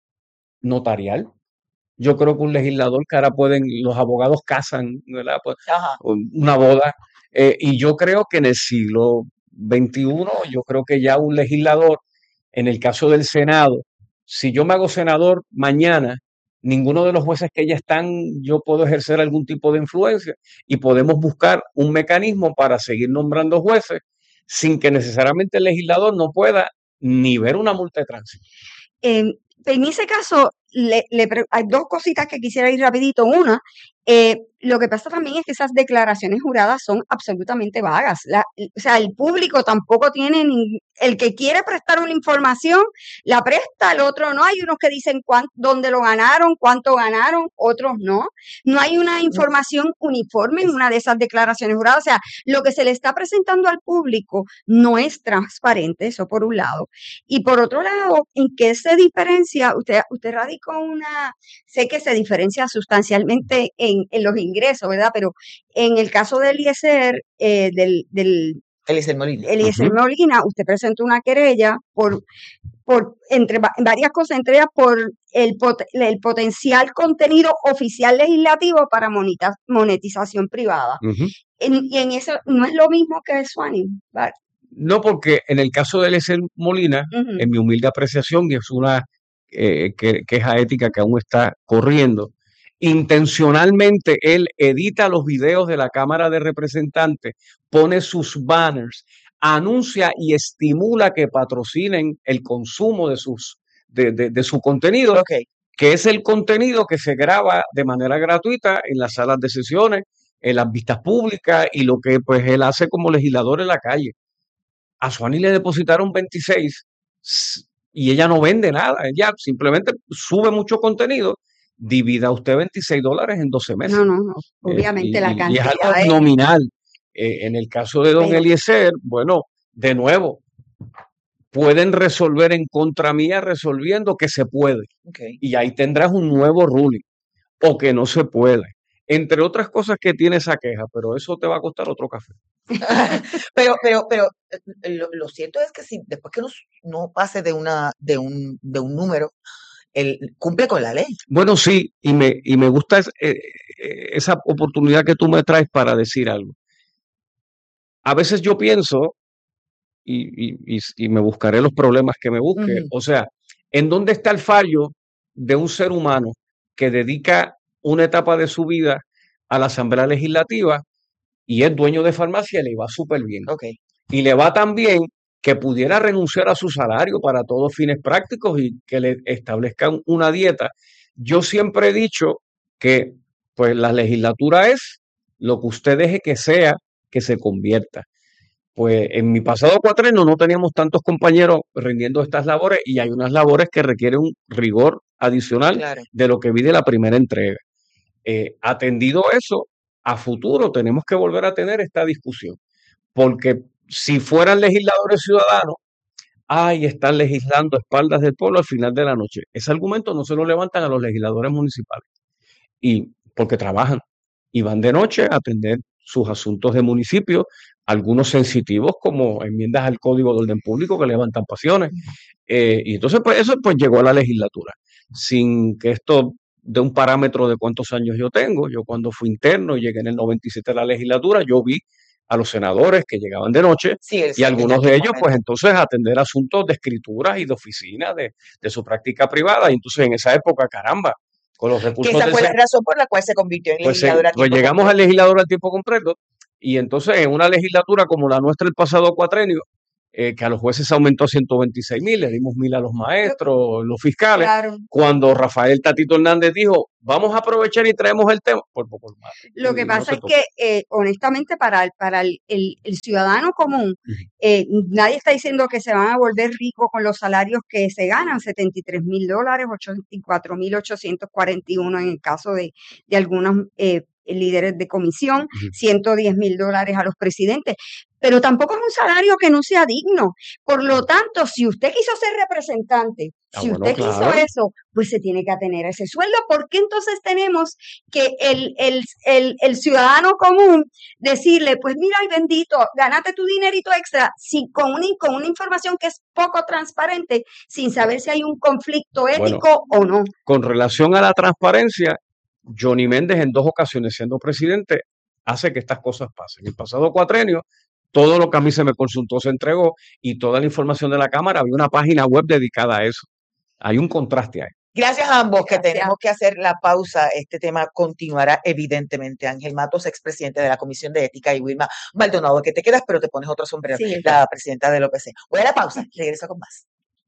Speaker 8: notarial. Yo creo que un legislador que ahora pueden, los abogados casan, ¿verdad? Pues,
Speaker 1: Ajá.
Speaker 8: una boda. eh, y yo creo que en el siglo veintiuno, yo creo que ya un legislador, en el caso del Senado, si yo me hago senador mañana, ninguno de los jueces que ya están, yo puedo ejercer algún tipo de influencia y podemos buscar un mecanismo para seguir nombrando jueces sin que necesariamente el legislador no pueda ni ver una multa de tránsito.
Speaker 5: Eh, en ese caso, le, le pre- hay dos cositas que quisiera ir rapidito. Una, eh, lo que pasa también es que esas declaraciones juradas son absolutamente vagas. La- o sea, el público tampoco tiene, nin- el que quiere prestar una información, la presta, el otro no. Hay unos que dicen cuán- dónde lo ganaron, cuánto ganaron, otros no. No hay una información uniforme en una de esas declaraciones juradas. O sea, lo que se le está presentando al público no es transparente, eso por un lado. Y por otro lado, ¿en qué se diferencia? Usted, usted radicó una, sé que se diferencia sustancialmente en, en los ingresos, ¿verdad? Pero en el caso del Eliezer, eh, del, del
Speaker 1: Eliezer Molina.
Speaker 5: Eliezer
Speaker 8: Ujú.
Speaker 5: Molina, usted presentó una querella por, por entre va- varias cosas, entre ellas por el, pot- el potencial contenido oficial legislativo para monita- monetización privada.
Speaker 8: Ujú.
Speaker 5: En- y en eso no es lo mismo que Swanning. ¿vale?
Speaker 8: No, porque en el caso de Eliezer Molina,
Speaker 5: Ujú.
Speaker 8: en mi humilde apreciación, y es una eh, que- queja ética que aún está corriendo, intencionalmente él edita los videos de la Cámara de Representantes, pone sus banners, anuncia y estimula que patrocinen el consumo de, sus, de, de- de su contenido,
Speaker 1: Ok.
Speaker 8: que es el contenido que se graba de manera gratuita en las salas de sesiones, en las vistas públicas y lo que pues él hace como legislador en la calle. A Suani le depositaron veintiséis s- y ella no vende nada, ella simplemente sube mucho contenido, divida usted veintiséis dólares en doce meses.
Speaker 5: No, no, no.
Speaker 8: Eh,
Speaker 5: Obviamente
Speaker 8: y,
Speaker 5: la
Speaker 8: y- y es
Speaker 5: cantidad
Speaker 8: algo
Speaker 5: es,
Speaker 8: nominal. Eh, en el caso de don
Speaker 5: pero
Speaker 8: Eliezer, bueno, de nuevo, pueden resolver en contra mía resolviendo que se puede.
Speaker 1: Ok.
Speaker 8: Y ahí tendrás un nuevo ruling o que no se puede. Entre otras cosas que tiene esa queja, pero eso te va a costar otro café.
Speaker 1: Pero, pero, pero eh, lo, lo cierto es que si después que no, no pase de una, de un, de un número, él cumple con la ley.
Speaker 8: Bueno, sí, y me, y me gusta es, eh, eh, esa oportunidad que tú me traes para decir algo. A veces yo pienso, y, y, y, y me buscaré los problemas que me busque,
Speaker 1: Ujú.
Speaker 8: o sea, ¿en dónde está el fallo de un ser humano que dedica una etapa de su vida a la Asamblea Legislativa y es dueño de farmacia y le va súper bien?
Speaker 1: Ok.
Speaker 8: Y le va tan bien que pudiera renunciar a su salario para todos fines prácticos y que le establezcan una dieta. Yo siempre he dicho que pues la legislatura es lo que usted deje que sea, que se convierta. Pues en mi pasado cuatrienio no teníamos tantos compañeros rindiendo estas labores y hay unas labores que requieren un rigor adicional
Speaker 1: Claro.
Speaker 8: de lo que vi de la primera entrega. Eh, atendido eso, a futuro tenemos que volver a tener esta discusión, porque si fueran legisladores ciudadanos, ay, están legislando a espaldas del pueblo al final de la noche. Ese argumento no se lo levantan a los legisladores municipales, y porque trabajan y van de noche a atender sus asuntos de municipio, algunos sensitivos como enmiendas al Código de Orden Público que levantan pasiones. Eh, y entonces, pues eso pues llegó a la legislatura, sin que esto de un parámetro de cuántos años yo tengo. Yo cuando fui interno y llegué en el noventa y siete a la legislatura, yo vi a los senadores que llegaban de noche
Speaker 1: Sí, el-
Speaker 8: y algunos
Speaker 1: en
Speaker 8: de
Speaker 1: aquel
Speaker 8: ellos, pues
Speaker 1: momento.
Speaker 8: entonces atender asuntos de escrituras y de oficina, de, de su práctica privada. Y entonces en esa época, caramba, con los
Speaker 1: Que
Speaker 8: recursos
Speaker 1: esa
Speaker 8: del
Speaker 1: fue la
Speaker 8: Sen-
Speaker 1: razón por la cual se convirtió en
Speaker 8: pues, se-
Speaker 1: legisladora a
Speaker 8: pues
Speaker 1: tiempo
Speaker 8: llegamos al
Speaker 1: completo.
Speaker 8: legislador al tiempo completo. Y entonces en una legislatura como la nuestra el pasado cuatrenio, eh, que a los jueces aumentó a ciento veintiséis mil, le dimos mil a los maestros, los fiscales.
Speaker 5: Claro.
Speaker 8: Cuando Rafael Tatito Hernández dijo, vamos a aprovechar y traemos el tema, por poco más.
Speaker 5: Lo que
Speaker 8: Y no
Speaker 5: pasa
Speaker 8: se
Speaker 5: es
Speaker 8: tocó.
Speaker 5: que, eh, honestamente, para, el, para el, el- el ciudadano común,
Speaker 8: Ujú.
Speaker 5: eh, nadie está diciendo que se van a volver ricos con los salarios que se ganan, setenta y tres mil dólares, ochenta y cuatro mil ochocientos cuarenta y uno en el caso de, de algunos eh, líderes de comisión,
Speaker 8: Ujú.
Speaker 5: ciento diez mil dólares a los presidentes, pero tampoco es un salario que no sea digno. Por lo tanto, si usted quiso ser representante,
Speaker 8: Ah,
Speaker 5: si
Speaker 8: bueno,
Speaker 5: usted quiso
Speaker 8: claro.
Speaker 5: eso, pues se tiene que atener a ese sueldo. ¿Por qué entonces tenemos que el, el, el, el ciudadano común decirle, pues mira, ay bendito, gánate tu dinerito extra, si, con, una, con una información que es poco transparente, sin saber si hay un conflicto
Speaker 8: Bueno,
Speaker 5: ético o no?
Speaker 8: con relación a la transparencia, Johnny Méndez en dos ocasiones siendo presidente hace que estas cosas pasen. El pasado cuatrenio, todo lo que a mí se me consultó se entregó y toda la información de la Cámara, había una página web dedicada a eso. Hay un contraste ahí.
Speaker 1: Gracias a ambos, que
Speaker 5: Gracias.
Speaker 1: tenemos que hacer la pausa. Este tema continuará evidentemente. Ángel Matos, expresidente de la Comisión de Ética, y Wilma Maldonado, que te quedas, pero te pones otro sombrero,
Speaker 5: Sí,
Speaker 1: la presidenta del O P C. Voy a la pausa, regreso con más.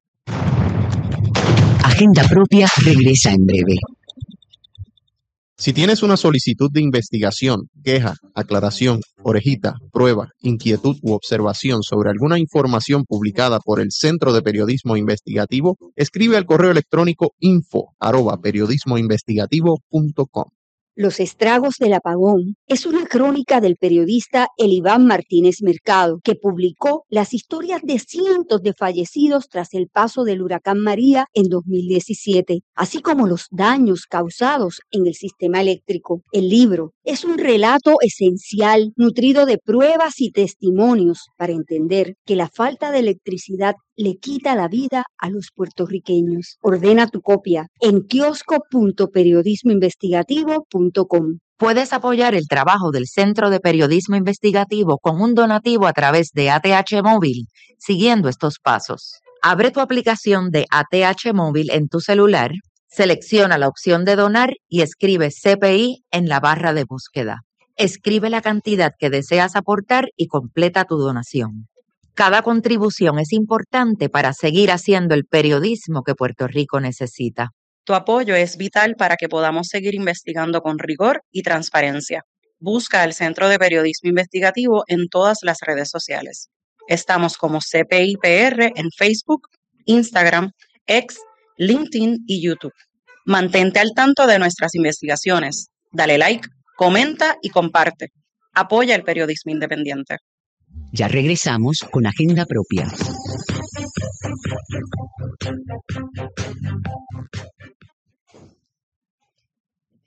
Speaker 3: Agenda Propia regresa en breve.
Speaker 4: Si tienes una solicitud de investigación, queja, aclaración, orejita, prueba, inquietud u observación sobre alguna información publicada por el Centro de Periodismo Investigativo, escribe al correo electrónico info arroba periodismoinvestigativo punto com.
Speaker 5: Los estragos del apagón es una crónica del periodista Eliván Martínez Mercado, que publicó las historias de cientos de fallecidos tras el paso del huracán María en dos mil diecisiete, así como los daños causados en el sistema eléctrico. El libro es un relato esencial, nutrido de pruebas y testimonios para entender que la falta de electricidad le quita la vida a los puertorriqueños. Ordena tu copia en kiosco punto periodismo investigativo punto com.
Speaker 6: Puedes apoyar el trabajo del Centro de Periodismo Investigativo con un donativo a través de A T H Móvil, siguiendo estos pasos. Abre tu aplicación de A T H Móvil en tu celular, selecciona la opción de donar y escribe C P I en la barra de búsqueda. Escribe la cantidad que deseas aportar y completa tu donación. Cada contribución es importante para seguir haciendo el periodismo que Puerto Rico necesita.
Speaker 7: Tu apoyo es vital para que podamos seguir investigando con rigor y transparencia. Busca al Centro de Periodismo Investigativo en todas las redes sociales. Estamos como C P I P R en Facebook, Instagram, X, LinkedIn y YouTube. Mantente al tanto de nuestras investigaciones. Dale like, comenta y comparte. Apoya el periodismo independiente.
Speaker 3: Ya regresamos con Agenda Propia.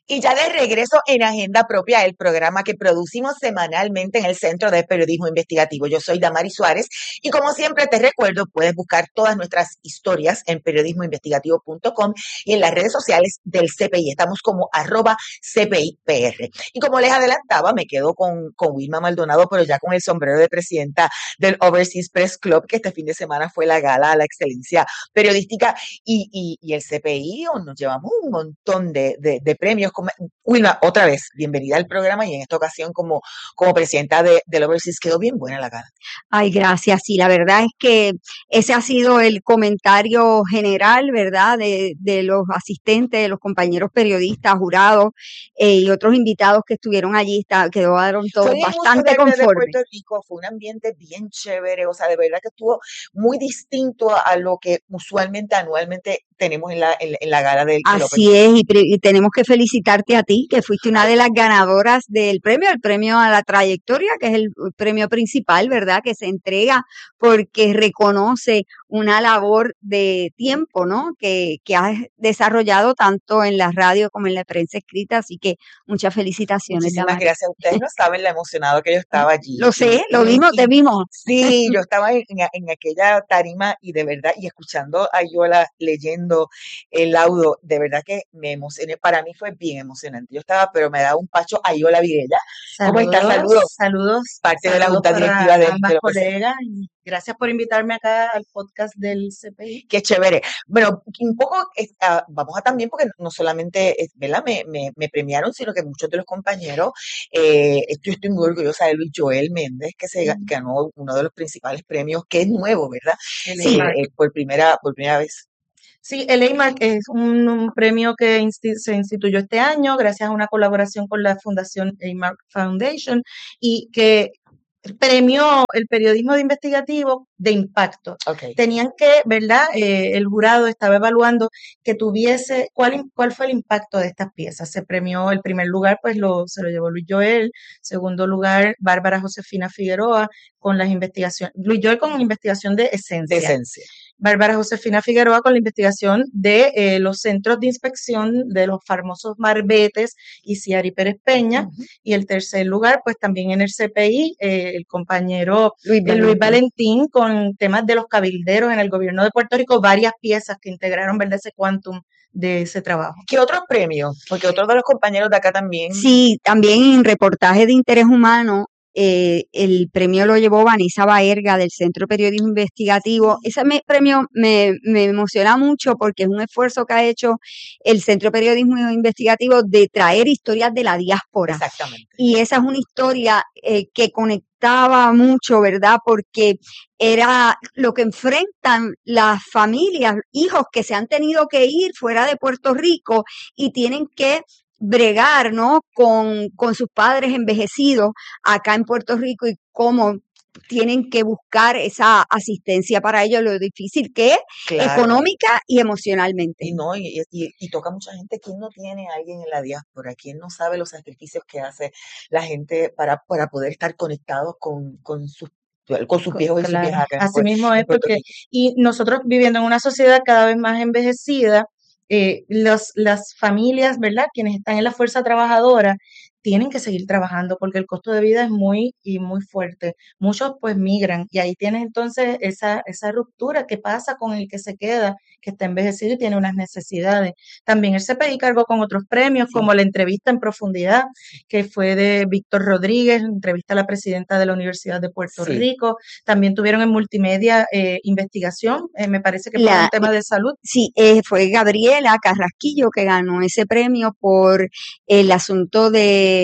Speaker 1: Y ya de regreso en Agenda Propia, el programa que producimos semanalmente en el Centro de Periodismo Investigativo. Yo soy Damari Suárez y como siempre te recuerdo, puedes buscar todas nuestras historias en periodismo investigativo punto com y en las redes sociales del C P I. Estamos como arroba C P I P R. Y como les adelantaba, me quedo con, con Wilma Maldonado, pero ya con el sombrero de presidenta del Overseas Press Club, que este fin de semana fue la gala a la excelencia periodística y, y, y el C P I nos llevamos un montón de, de, de premios. Wilma, otra vez, bienvenida al programa y en esta ocasión como, como presidenta de, del Overseas, quedó bien buena la gala.
Speaker 5: Ay, gracias. Sí, la verdad es que ese ha sido el comentario general, ¿verdad?, de, de los asistentes, de los compañeros periodistas, jurados eh, y otros invitados que estuvieron allí. Está, quedaron todos
Speaker 1: Fue
Speaker 5: bastante
Speaker 1: de,
Speaker 5: conformes.
Speaker 1: De Puerto Rico, fue un ambiente bien chévere, o sea, de verdad que estuvo muy distinto a, a lo que usualmente, anualmente tenemos en la, en, en la gala del, del
Speaker 5: Así es, y, y tenemos que felicitarte a ti, que fuiste una de las ganadoras del premio, el premio a la trayectoria, que es el premio principal, ¿verdad?, que se entrega porque reconoce una labor de tiempo, ¿no?, que, que has desarrollado tanto en la radio como en la prensa escrita, así que muchas felicitaciones.
Speaker 1: Muchísimas
Speaker 5: Damari.
Speaker 1: gracias. Ustedes no saben la emocionado que yo estaba allí.
Speaker 5: Lo sé,
Speaker 1: y,
Speaker 5: lo vimos,
Speaker 1: y,
Speaker 5: te vimos.
Speaker 1: Sí, yo estaba en, en aquella tarima y de verdad, y escuchando a Yola leyendo el laudo, de verdad que me emocioné. Para mí fue bien emocionante. Yo estaba, pero me daba un pacho a Yola Virella. ¿Cómo estás? Saludos.
Speaker 9: Saludos.
Speaker 1: Parte
Speaker 9: saludos
Speaker 1: de la Junta Directiva de,
Speaker 9: ambas
Speaker 1: de
Speaker 9: colegas y gracias por invitarme acá al podcast del C P I.
Speaker 1: Qué chévere. Bueno, un poco, uh, vamos a también, porque no solamente, ¿verdad?, me, me, me premiaron, sino que muchos de los compañeros, eh, yo estoy muy orgullosa de Luis Joel Méndez, que se mm. ganó uno de los principales premios, que es nuevo, ¿verdad? Sí, eh, por primera, por primera vez.
Speaker 9: Sí, el A M A R C es un, un premio que insti- se instituyó este año gracias a una colaboración con la Fundación A M A R C Foundation y que premió el periodismo de investigativo de impacto.
Speaker 1: Okay.
Speaker 9: Tenían que, ¿verdad? Eh, el jurado estaba evaluando que tuviese, ¿cuál, cuál fue el impacto de estas piezas? Se premió el primer lugar, pues lo, se lo llevó Luis Joel, segundo lugar, Bárbara Josefina Figueroa con las investigaciones, Luis Joel con investigación de esencia.
Speaker 1: De esencia.
Speaker 9: Bárbara Josefina Figueroa con la investigación de eh, los centros de inspección de los famosos Marbetes y Ciari Pérez Peña. Uh-huh. Y el tercer lugar, pues también en el C P I, eh, el compañero Luis Valentín. Luis Valentín con temas de los cabilderos en el gobierno de Puerto Rico, varias piezas que integraron, ¿verdad?, ese quantum de ese trabajo.
Speaker 1: ¿Qué otros premios? Porque otros de los compañeros de acá también.
Speaker 5: Sí, también en reportaje de interés humano. Eh, el premio lo llevó Vanessa Baerga del Centro de Periodismo Investigativo. Ese me, premio me, me emociona mucho porque es un esfuerzo que ha hecho el Centro de Periodismo Investigativo de traer historias de la diáspora.
Speaker 1: Exactamente.
Speaker 5: Y esa es una historia eh, que conectaba mucho, ¿verdad? Porque era lo que enfrentan las familias, hijos que se han tenido que ir fuera de Puerto Rico y tienen que bregar, ¿no?, con, con sus padres envejecidos acá en Puerto Rico y cómo tienen que buscar esa asistencia para ellos, lo difícil que es, claro, económica y emocionalmente.
Speaker 1: Y no, y, y, y toca a mucha gente. ¿Quién no tiene a alguien en la diáspora? ¿Quién no sabe los sacrificios que hace la gente para, para poder estar conectados con, con sus con sus viejos
Speaker 9: claro,
Speaker 1: y sus viejas acá?
Speaker 9: Así mismo es, porque, y nosotros viviendo en una sociedad cada vez más envejecida, Eh, los, las familias, ¿verdad?, quienes están en la fuerza trabajadora, tienen que seguir trabajando porque el costo de vida es muy y muy fuerte. Muchos pues migran y ahí tienes entonces esa, esa ruptura que pasa con el que se queda, que está envejecido y tiene unas necesidades. También el C P I cargó con otros premios, sí, como la entrevista en profundidad, que fue de Víctor Rodríguez, entrevista a la presidenta de la Universidad de Puerto sí. Rico. También tuvieron en multimedia eh, investigación, eh, me parece que fue la, un tema de salud.
Speaker 5: Sí, eh, fue Gabriela Carrasquillo que ganó ese premio por el asunto de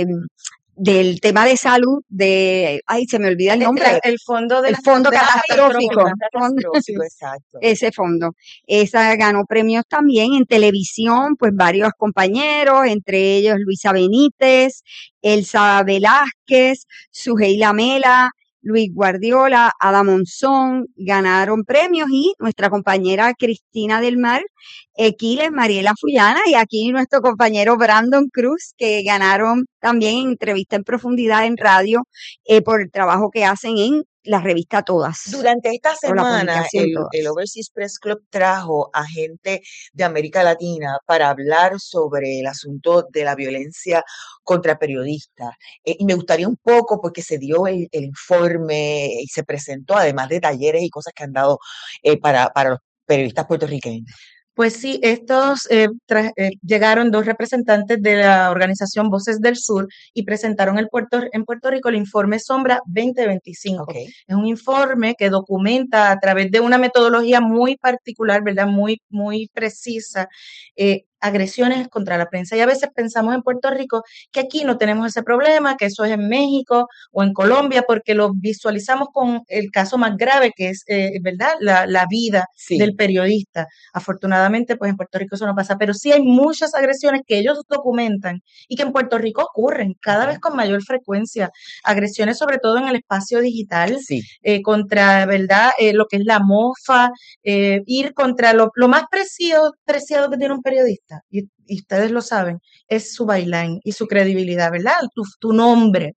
Speaker 5: del tema de salud de, ay, se me olvida el nombre.
Speaker 9: El, el fondo de
Speaker 5: el fondo
Speaker 9: de
Speaker 5: catastrófico.
Speaker 1: catastrófico exacto.
Speaker 5: Ese fondo. Esa ganó premios también en televisión, pues varios compañeros, entre ellos Luisa Benítez, Elsa Velázquez, Suheila Mela, Luis Guardiola, Ada Monzón, ganaron premios y nuestra compañera Cristina del Mar, Equiles, Mariela Fullana y aquí nuestro compañero Brandon Cruz, que ganaron también entrevista en profundidad en radio eh, por el trabajo que hacen en la revista Todas.
Speaker 1: Durante esta
Speaker 5: o la
Speaker 1: semana,
Speaker 5: publicación
Speaker 1: el,
Speaker 5: Todas.
Speaker 1: el Overseas Press Club trajo a gente de América Latina para hablar sobre el asunto de la violencia contra periodistas. Eh, y me gustaría un poco, porque se dio el, el informe y se presentó, además de talleres y cosas que han dado eh, para, para los periodistas puertorriqueños.
Speaker 9: Pues sí, estos eh, tra- eh, llegaron dos representantes de la organización Voces del Sur y presentaron el Puerto, en Puerto Rico el informe Sombra veinte veinticinco.
Speaker 1: Ok.
Speaker 9: Es un informe que documenta a través de una metodología muy particular, ¿verdad? Muy, muy precisa, eh, agresiones contra la prensa. Y a veces pensamos en Puerto Rico que aquí no tenemos ese problema, que eso es en México o en Colombia, porque lo visualizamos con el caso más grave, que es, eh, ¿verdad? La, la vida
Speaker 1: Sí.
Speaker 9: del periodista. Afortunadamente, pues en Puerto Rico eso no pasa, pero sí hay muchas agresiones que ellos documentan y que en Puerto Rico ocurren cada vez con mayor frecuencia. Agresiones sobre todo en el espacio digital,
Speaker 1: Sí.
Speaker 9: eh, contra, ¿verdad? Eh, lo que es la mofa, eh, ir contra lo, lo más preciado, preciado que tiene un periodista, y, y ustedes lo saben, es su byline y su credibilidad, ¿verdad? Tu, tu nombre.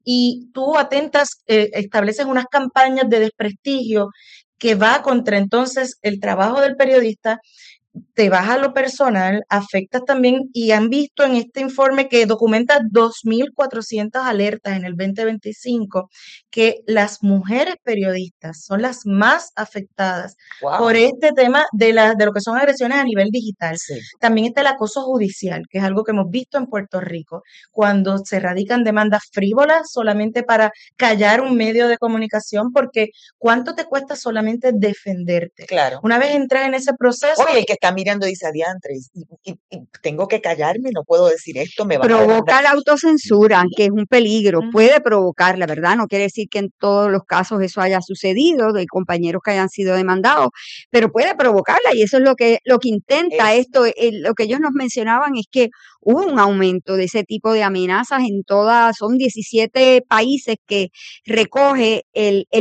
Speaker 9: Y tú atentas, eh, estableces unas campañas de desprestigio que va contra entonces el trabajo del periodista, te vas a lo personal, afectas también, y han visto en este informe que documenta dos mil cuatrocientas alertas en el veinte veinticinco, que las mujeres periodistas son las más afectadas
Speaker 1: Wow.
Speaker 9: por este tema de, la, de lo que son agresiones a nivel digital.
Speaker 1: Sí.
Speaker 9: También está el acoso judicial, que es algo que hemos visto en Puerto Rico, cuando se radican demandas frívolas solamente para callar un medio de comunicación, porque ¿cuánto te cuesta solamente defenderte?
Speaker 1: Claro.
Speaker 9: Una vez entras en ese proceso,
Speaker 1: Oye, el que está mirando dice adiantre, y, y- y tengo que callarme, no puedo decir esto, me va a
Speaker 5: Provoca
Speaker 1: demandar.
Speaker 5: la autocensura, que es un peligro,
Speaker 9: Ujú.
Speaker 5: puede provocarla, ¿verdad? No quiere decir que en todos los casos eso haya sucedido, de compañeros que hayan sido demandados, pero puede provocarla, y eso es lo que, lo que intenta
Speaker 1: Es-
Speaker 5: esto. Eh, lo que ellos nos mencionaban es que hubo un aumento de ese tipo de amenazas en todas, son diecisiete países que recoge el, el